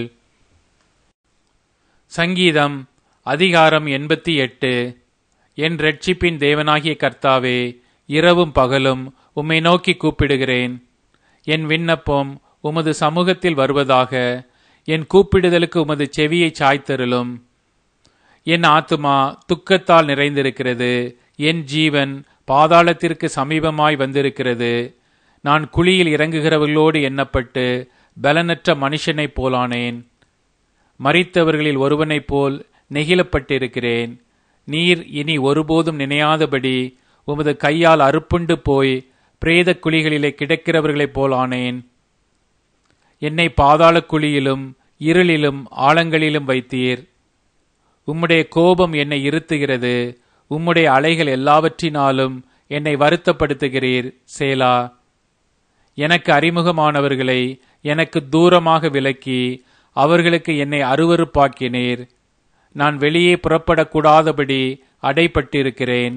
சங்கீதம் அதிகாரம் எண்பத்தி எட்டு. என் இரட்சிப்பின் தேவனாகிய கர்த்தாவே, இரவும் பகலும் உம்மை நோக்கி கூப்பிடுகிறேன். என் விண்ணப்பம் உமது சமூகத்தில் வருவதாக. என் கூப்பிடுதலுக்கு உமது செவியை சாய்த்தருளும். என் ஆத்துமா துக்கத்தால் நிறைந்திருக்கிறது. என் ஜீவன் பாதாளத்திற்கு சமீபமாய் வந்திருக்கிறது. நான் குழியில் இறங்குகிறவர்களோடு எண்ணப்பட்டு பலனற்ற மனுஷனைப் போலானேன். மரித்தவர்களில் ஒருவனைப் போல் நெகிழப்பட்டிருக்கிறேன். நீர் இனி ஒருபோதும் நினையாதபடி உமது கையால் அறுப்புண்டு போய் பிரேத குழிகளிலே கிடக்கிறவர்களைப் போலானேன். என்னை பாதாள குழியிலும் இருளிலும் ஆழங்களிலும் வைத்தீர். உம்முடைய கோபம் என்னை இருத்துகிறது. உம்முடைய அலைகள் எல்லாவற்றினாலும் என்னை வருத்தப்படுத்துகிறீர். சேலா. எனக்கு அறிமுகமானவர்களை எனக்கு தூரமாக விலக்கி அவர்களுக்கு என்னை அருவருப்பாக்கினீர். நான் வெளியே புறப்படக்கூடாதபடி அடைப்பட்டிருக்கிறேன்.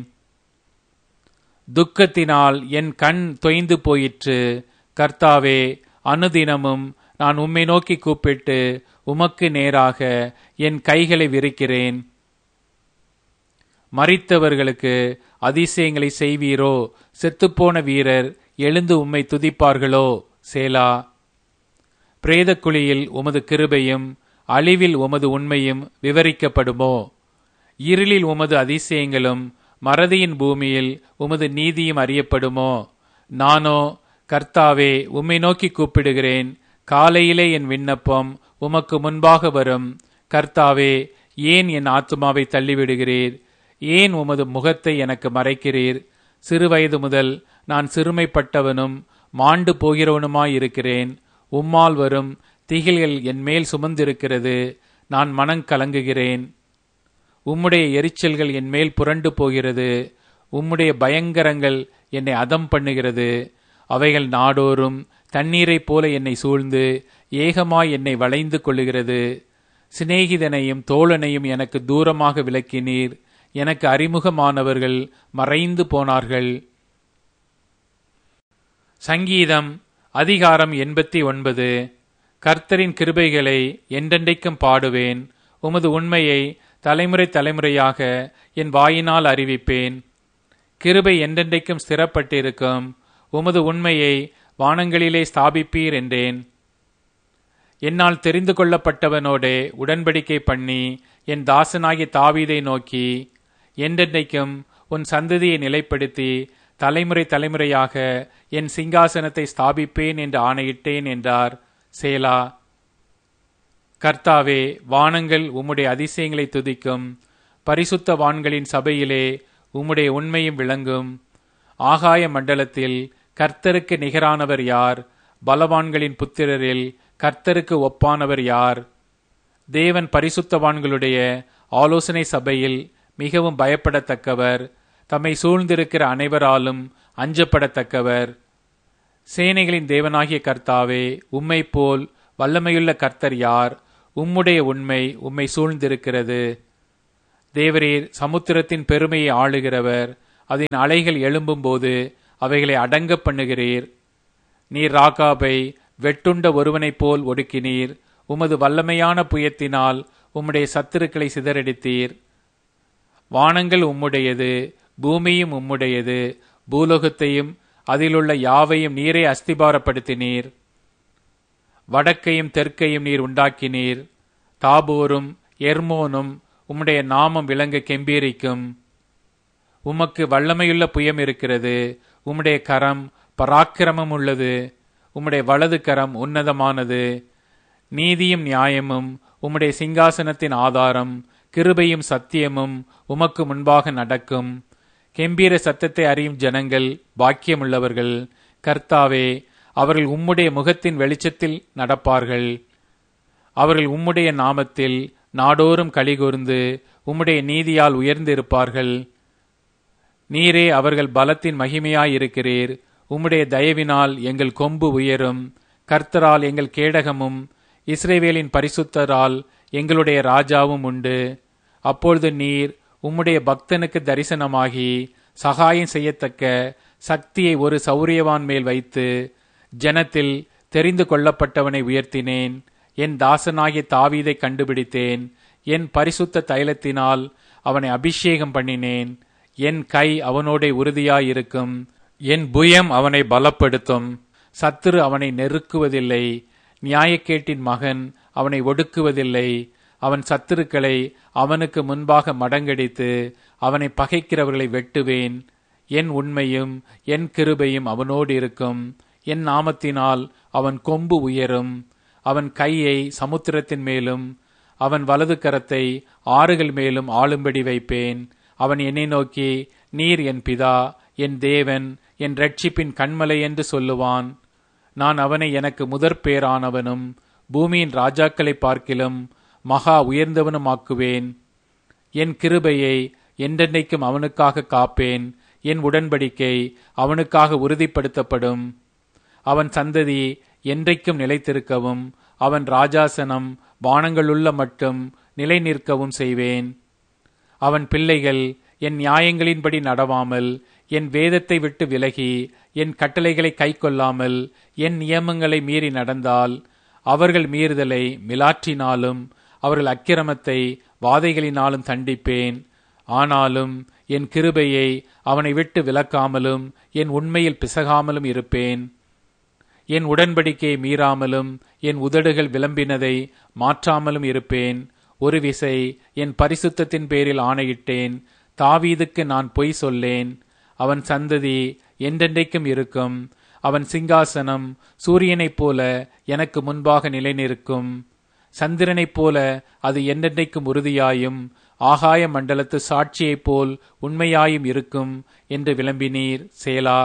துக்கத்தினால் என் கண் தொய்ந்து போயிற்று. கர்த்தாவே, அனுதினமும் நான் உம்மை நோக்கி கூப்பிட்டு உமக்கு நேராக என் கைகளை விரிக்கிறேன். மரித்தவர்களுக்கு அதிசயங்களை செய்வீரோ? செத்துப்போன வீரர் எழுந்து உம்மை துதிப்பார்களோ? சேலா. பிரேத குழியில் உமது கிருபையும் அழிவில் உமது உண்மையும் விவரிக்கப்படுமோ? இருளில் உமது அதிசயங்களும் மறதியின் பூமியில் உமது நீதியும் அறியப்படுமோ? நானோ, கர்த்தாவே, உம்மை நோக்கி கூப்பிடுகிறேன். காலையிலே என் விண்ணப்பம் உமக்கு முன்பாக வரும். கர்த்தாவே, ஏன் என் ஆத்துமாவை தள்ளிவிடுகிறீர்? ஏன் உமது முகத்தை எனக்கு மறைக்கிறீர்? சிறுவயது முதல் நான் சிறுமைப்பட்டவனும் மாண்டு போகிறவனுமாயிருக்கிறேன். உம்மால் வரும் திகில்கள் என் மேல் சுமந்திருக்கிறது. நான் மனம் கலங்குகிறேன். உம்முடைய எரிச்சல்கள் என் மேல் புரண்டு போகிறது. உம்முடைய பயங்கரங்கள் என்னை அதம் பண்ணுகிறது. அவைகள் நாடோறும் தண்ணீரைப் போல என்னை சூழ்ந்து ஏகமாய் என்னை வளைந்து கொள்ளுகிறது. சிநேகிதனையும் தோழனையும் எனக்கு தூரமாக விலக்கினீர். எனக்கு அறிமுகமானவர்கள் மறைந்து போனார்கள். சங்கீதம் அதிகாரம் எண்பத்தி ஒன்பது. கர்த்தரின் கிருபைகளை என்றென்றைக்கும் பாடுவேன். உமது உண்மையை தலைமுறை தலைமுறையாக என் வாயினால் அறிவிப்பேன். கிருபை என்றென்றைக்கும் ஸ்திரப்பட்டிருக்கும். உமது உண்மையை வானங்களிலே ஸ்தாபிப்பீர் என்றேன். என்னால் தெரிந்து கொள்ளப்பட்டவனோடே உடன்படிக்கை பண்ணி என் தாசனாகிய தாவீதை நோக்கி, என்றென்றைக்கும் உன் சந்ததியை நிலைப்படுத்தி தலைமுறை தலைமுறையாக என் சிங்காசனத்தை ஸ்தாபிப்பேன் என்று ஆணையிட்டேன் என்றார். சேலா. கர்த்தாவே, வானங்கள் உம்முடைய அதிசயங்களை துதிக்கும். பரிசுத்த வான்களின் சபையிலே உம்முடைய உண்மையும் விளங்கும். ஆகாய மண்டலத்தில் கர்த்தருக்கு நிகரானவர் யார்? பலவான்களின் புத்திரரில் கர்த்தருக்கு ஒப்பானவர் யார்? தேவன் பரிசுத்தவான்களுடைய ஆலோசனை சபையில் மிகவும் பயப்படத்தக்கவர். தம்மை சூழ்ந்திருக்கிற அனைவராலும் அஞ்சப்படத்தக்கவர். சேனைகளின் தேவனாகிய கர்த்தாவே, உம்மை போல் வல்லமையுள்ள கர்த்தர் யார்? உம்முடைய உண்மை உம்மை சூழ்ந்திருக்கிறது. தேவரீர் சமுத்திரத்தின் பெருமையை ஆளுகிறவர். அதன் அலைகள் எழும்பும்போது அவைகளை அடங்க பண்ணுகிறீர். நீர் ராகாபை வெட்டுண்ட ஒருவனைப் போல் ஒடுக்கினீர். உமது வல்லமையான புயத்தினால் உம்முடைய சத்துருக்களை சிதறடித்தீர். வானங்கள் உம்முடையது, பூமியும் உம்முடையது. பூலோகத்தையும் அதிலுள்ள யாவையும் நீரே அஸ்திபாரப்படுத்தினீர். வடக்கையும் தெற்கையும் நீர் உண்டாக்கினீர். தாபோரும் எர்மோனும் உம்முடைய நாமம் விளங்க கெம்பீரிக்கும். உமக்கு வல்லமையுள்ள புயம் இருக்கிறது. உம்முடைய கரம் பராக்கிரமம் உள்ளது. உம்முடைய வலது கரம் உன்னதமானது. நீதியும் நியாயமும் உம்முடைய சிங்காசனத்தின் ஆதாரம். கிருபையும் சத்தியமும் உமக்கு முன்பாக நடக்கும். கெம்பீர சத்தத்தை அறியும் ஜனங்கள் பாக்கியமுள்ளவர்கள். கர்த்தாவே, அவர்கள் உம்முடைய முகத்தின் வெளிச்சத்தில் நடப்பார்கள். அவர்கள் உம்முடைய நாமத்தில் நாடோறும் களிகூர்ந்து உம்முடைய நீதியால் உயர்ந்திருப்பார்கள். நீரே அவர்கள் பலத்தின் மகிமையாயிருக்கிறீர். உம்முடைய தயவினால் எங்கள் கொம்பு உயரும். கர்த்தரால் எங்கள் கேடகமும் இஸ்ரவேலின் பரிசுத்தரால் எங்களுடைய ராஜாவும் உண்டு. அப்பொழுது நீர் உம்முடைய பக்தனுக்கு தரிசனமாகி சகாயம் செய்யத்தக்க சக்தியை ஒரு சௌரியவான் மேல் வைத்து ஜனத்தில் தெரிந்து கொள்ளப்பட்டவனை உயர்த்தினேன். என் தாசனாகிய தாவீதை கண்டுபிடித்தேன். என் பரிசுத்த தைலத்தினால் அவனை அபிஷேகம் பண்ணினேன். என் கை அவனோட உறுதியாயிருக்கும். என் புயம் அவனை பலப்படுத்தும். சத்துரு அவனை நெருக்குவதில்லை. நியாயக்கேட்டின் மகன் அவனை ஒடுக்குவதில்லை. அவன் சத்துருக்களை அவனுக்கு முன்பாக மடங்கடித்து அவனை பகைக்கிறவர்களை வெட்டுவேன். என் உண்மையும் என் கிருபையும் அவனோடு இருக்கும். என் நாமத்தினால் அவன் கொம்பு உயரும். அவன் கையை சமுத்திரத்தின் மேலும் அவன் வலது கரத்தை ஆறுகள் மேலும் ஆளும்படி வைப்பேன். அவன் என்னை நோக்கி, நீர் என் பிதா, என் தேவன், என் இரட்சிப்பின் கண்மலை என்று சொல்லுவான். நான் அவனை எனக்கு முதற் பேரானவனும் பூமியின் ராஜாக்களை பார்க்கிலும் மகா உயர்ந்தவனுமாக்குவேன். என் கிருபையை என்றென்றைக்கும் அவனுக்காக காப்பேன். என் உடன்படிக்கை அவனுக்காக உறுதிப்படுத்தப்படும். அவன் சந்ததி என்றைக்கும் நிலைத்திருக்கவும் அவன் ராஜாசனம் வானங்களுள்ள மட்டும் நிலை நிற்கவும் செய்வேன். அவன் பிள்ளைகள் என் நியாயங்களின்படி நடவாமல் என் வேதத்தை விட்டு விலகி என் கட்டளைகளை கைக்கொள்ளாமல் என் நியமங்களை மீறி நடந்தால் அவர்கள் மீறுதலை மிலாற்றினாலும் அவர்கள் அக்கிரமத்தை வாதைகளினாலும் தண்டிப்பேன். ஆனாலும் என் கிருபையை அவனை விட்டு விலக்காமலும் என் உண்மையில் பிசகாமலும் இருப்பேன். என் உடன்படிக்கையை மீறாமலும் என் உதடுகள் விளம்பினதை மாற்றாமலும் இருப்பேன். ஒரு விசை என் பரிசுத்தத்தின் பேரில் ஆணையிட்டேன். தாவீதுக்கு நான் பொய் சொல்லேன். அவன் சந்ததி என்றென்றைக்கும் இருக்கும். அவன் சிங்காசனம் சூரியனைப் போல எனக்கு முன்பாக நிலைநிற்கும். சந்திரனைப் போல அது என்றென்றைக்கும் உறுதியாயும் ஆகாய மண்டலத்து சாட்சியைப் போல் உண்மையாயும் இருக்கும் என்று விளம்பினீர். சேலா.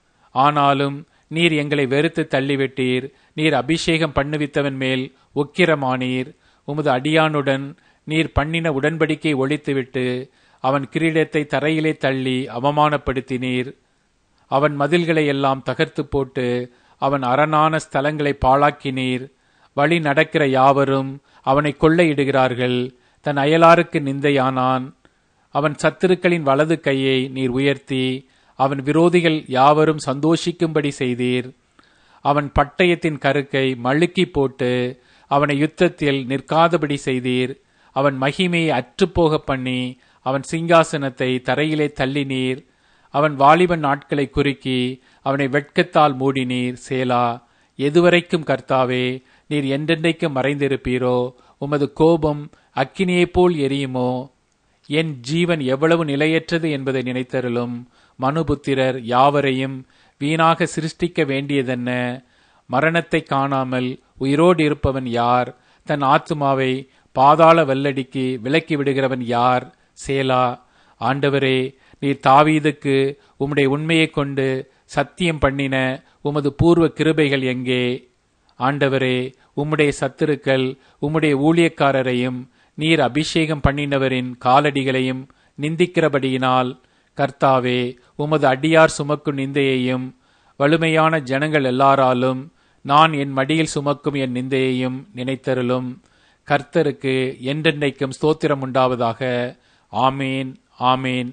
ஆனாலும் நீர் எங்களை வெறுத்து தள்ளிவிட்டீர். நீர் அபிஷேகம் பண்ணுவித்தவன் மேல் உக்கிரமானீர். உமது அடியானுடன் நீர் பண்ணின உடன்படிக்கை ஒழித்துவிட்டு அவன் கிரீடத்தை தரையிலே தள்ளி அவமானப்படுத்தினீர். அவன் மதில்களை எல்லாம் தகர்த்து போட்டு அவன் அரணான ஸ்தலங்களை பாழாக்கினீர். வழி நடக்கிற யாவரும் அவனை கொள்ளையிடுகிறார்கள். தன் அயலாருக்கு நிந்தையானான். அவன் சத்துருக்களின் வலது கையை நீர் உயர்த்தி அவன் விரோதிகள் யாவரும் சந்தோஷிக்கும்படி செய்தீர். அவன் பட்டயத்தின் கருக்கை மழுக்கி போட்டு அவனை யுத்தத்தில் நிற்காதபடி செய்தீர். அவன் மகிமையை அற்றுப்போக பண்ணி அவன் சிங்காசனத்தை தரையிலே தள்ளினீர். அவன் வாலிபன் நாட்களை குறுக்கி அவனை வெட்கத்தால் மூடினீர். சேலா. எதுவரைக்கும் கர்த்தாவே நீர் என்றென்றைக்கும் மறைந்திருப்பீரோ? உமது கோபம் அக்கினியைப் போல் எரியுமோ? என் ஜீவன் எவ்வளவு நிலையற்றது என்பதை நினைத்தருளும். மனுபுத்திரர் யாவரையும் வீணாக சிருஷ்டிக்க வேண்டியதென்ன? மரணத்தை காணாமல் உயிரோடு இருப்பவன் யார்? தன் ஆத்துமாவை பாதாள வெள்ளடிக்கு விலக்கி விடுகிறவன் யார்? சேலா. ஆண்டவரே, நீர் தாவீதுக்கு உம்முடைய உண்மையை கொண்டு சத்தியம் பண்ணின உமது பூர்வ கிருபைகள் எங்கே? ஆண்டவரே, உம்முடைய சத்துருக்கள் உம்முடைய ஊழியக்காரரையும் நீர் அபிஷேகம் பண்ணினவரின் காலடிகளையும் நிந்திக்கிறபடியினால் கர்த்தாவே, உமது அடியார் சுமக்கும் நிந்தையையும் வலுமையான ஜனங்கள் எல்லாராலும் நான் என் மடியில் சுமக்கும் என் நிந்தையையும் நினைத்தருளும். கர்த்தருக்கு என்றென்றைக்கும் ஸ்தோத்திரம் உண்டாவதாக. ஆமேன், ஆமேன்.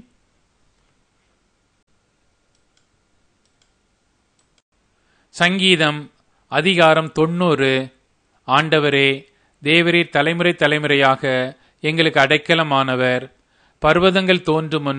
சங்கீதம் அதிகாரம் தொன்னூறு. ஆண்டவரே, தேவரீர் தலைமுறை தலைமுறையாக எங்களுக்கு அடைக்கலமானவர். பர்வதங்கள் தோன்றும் முன்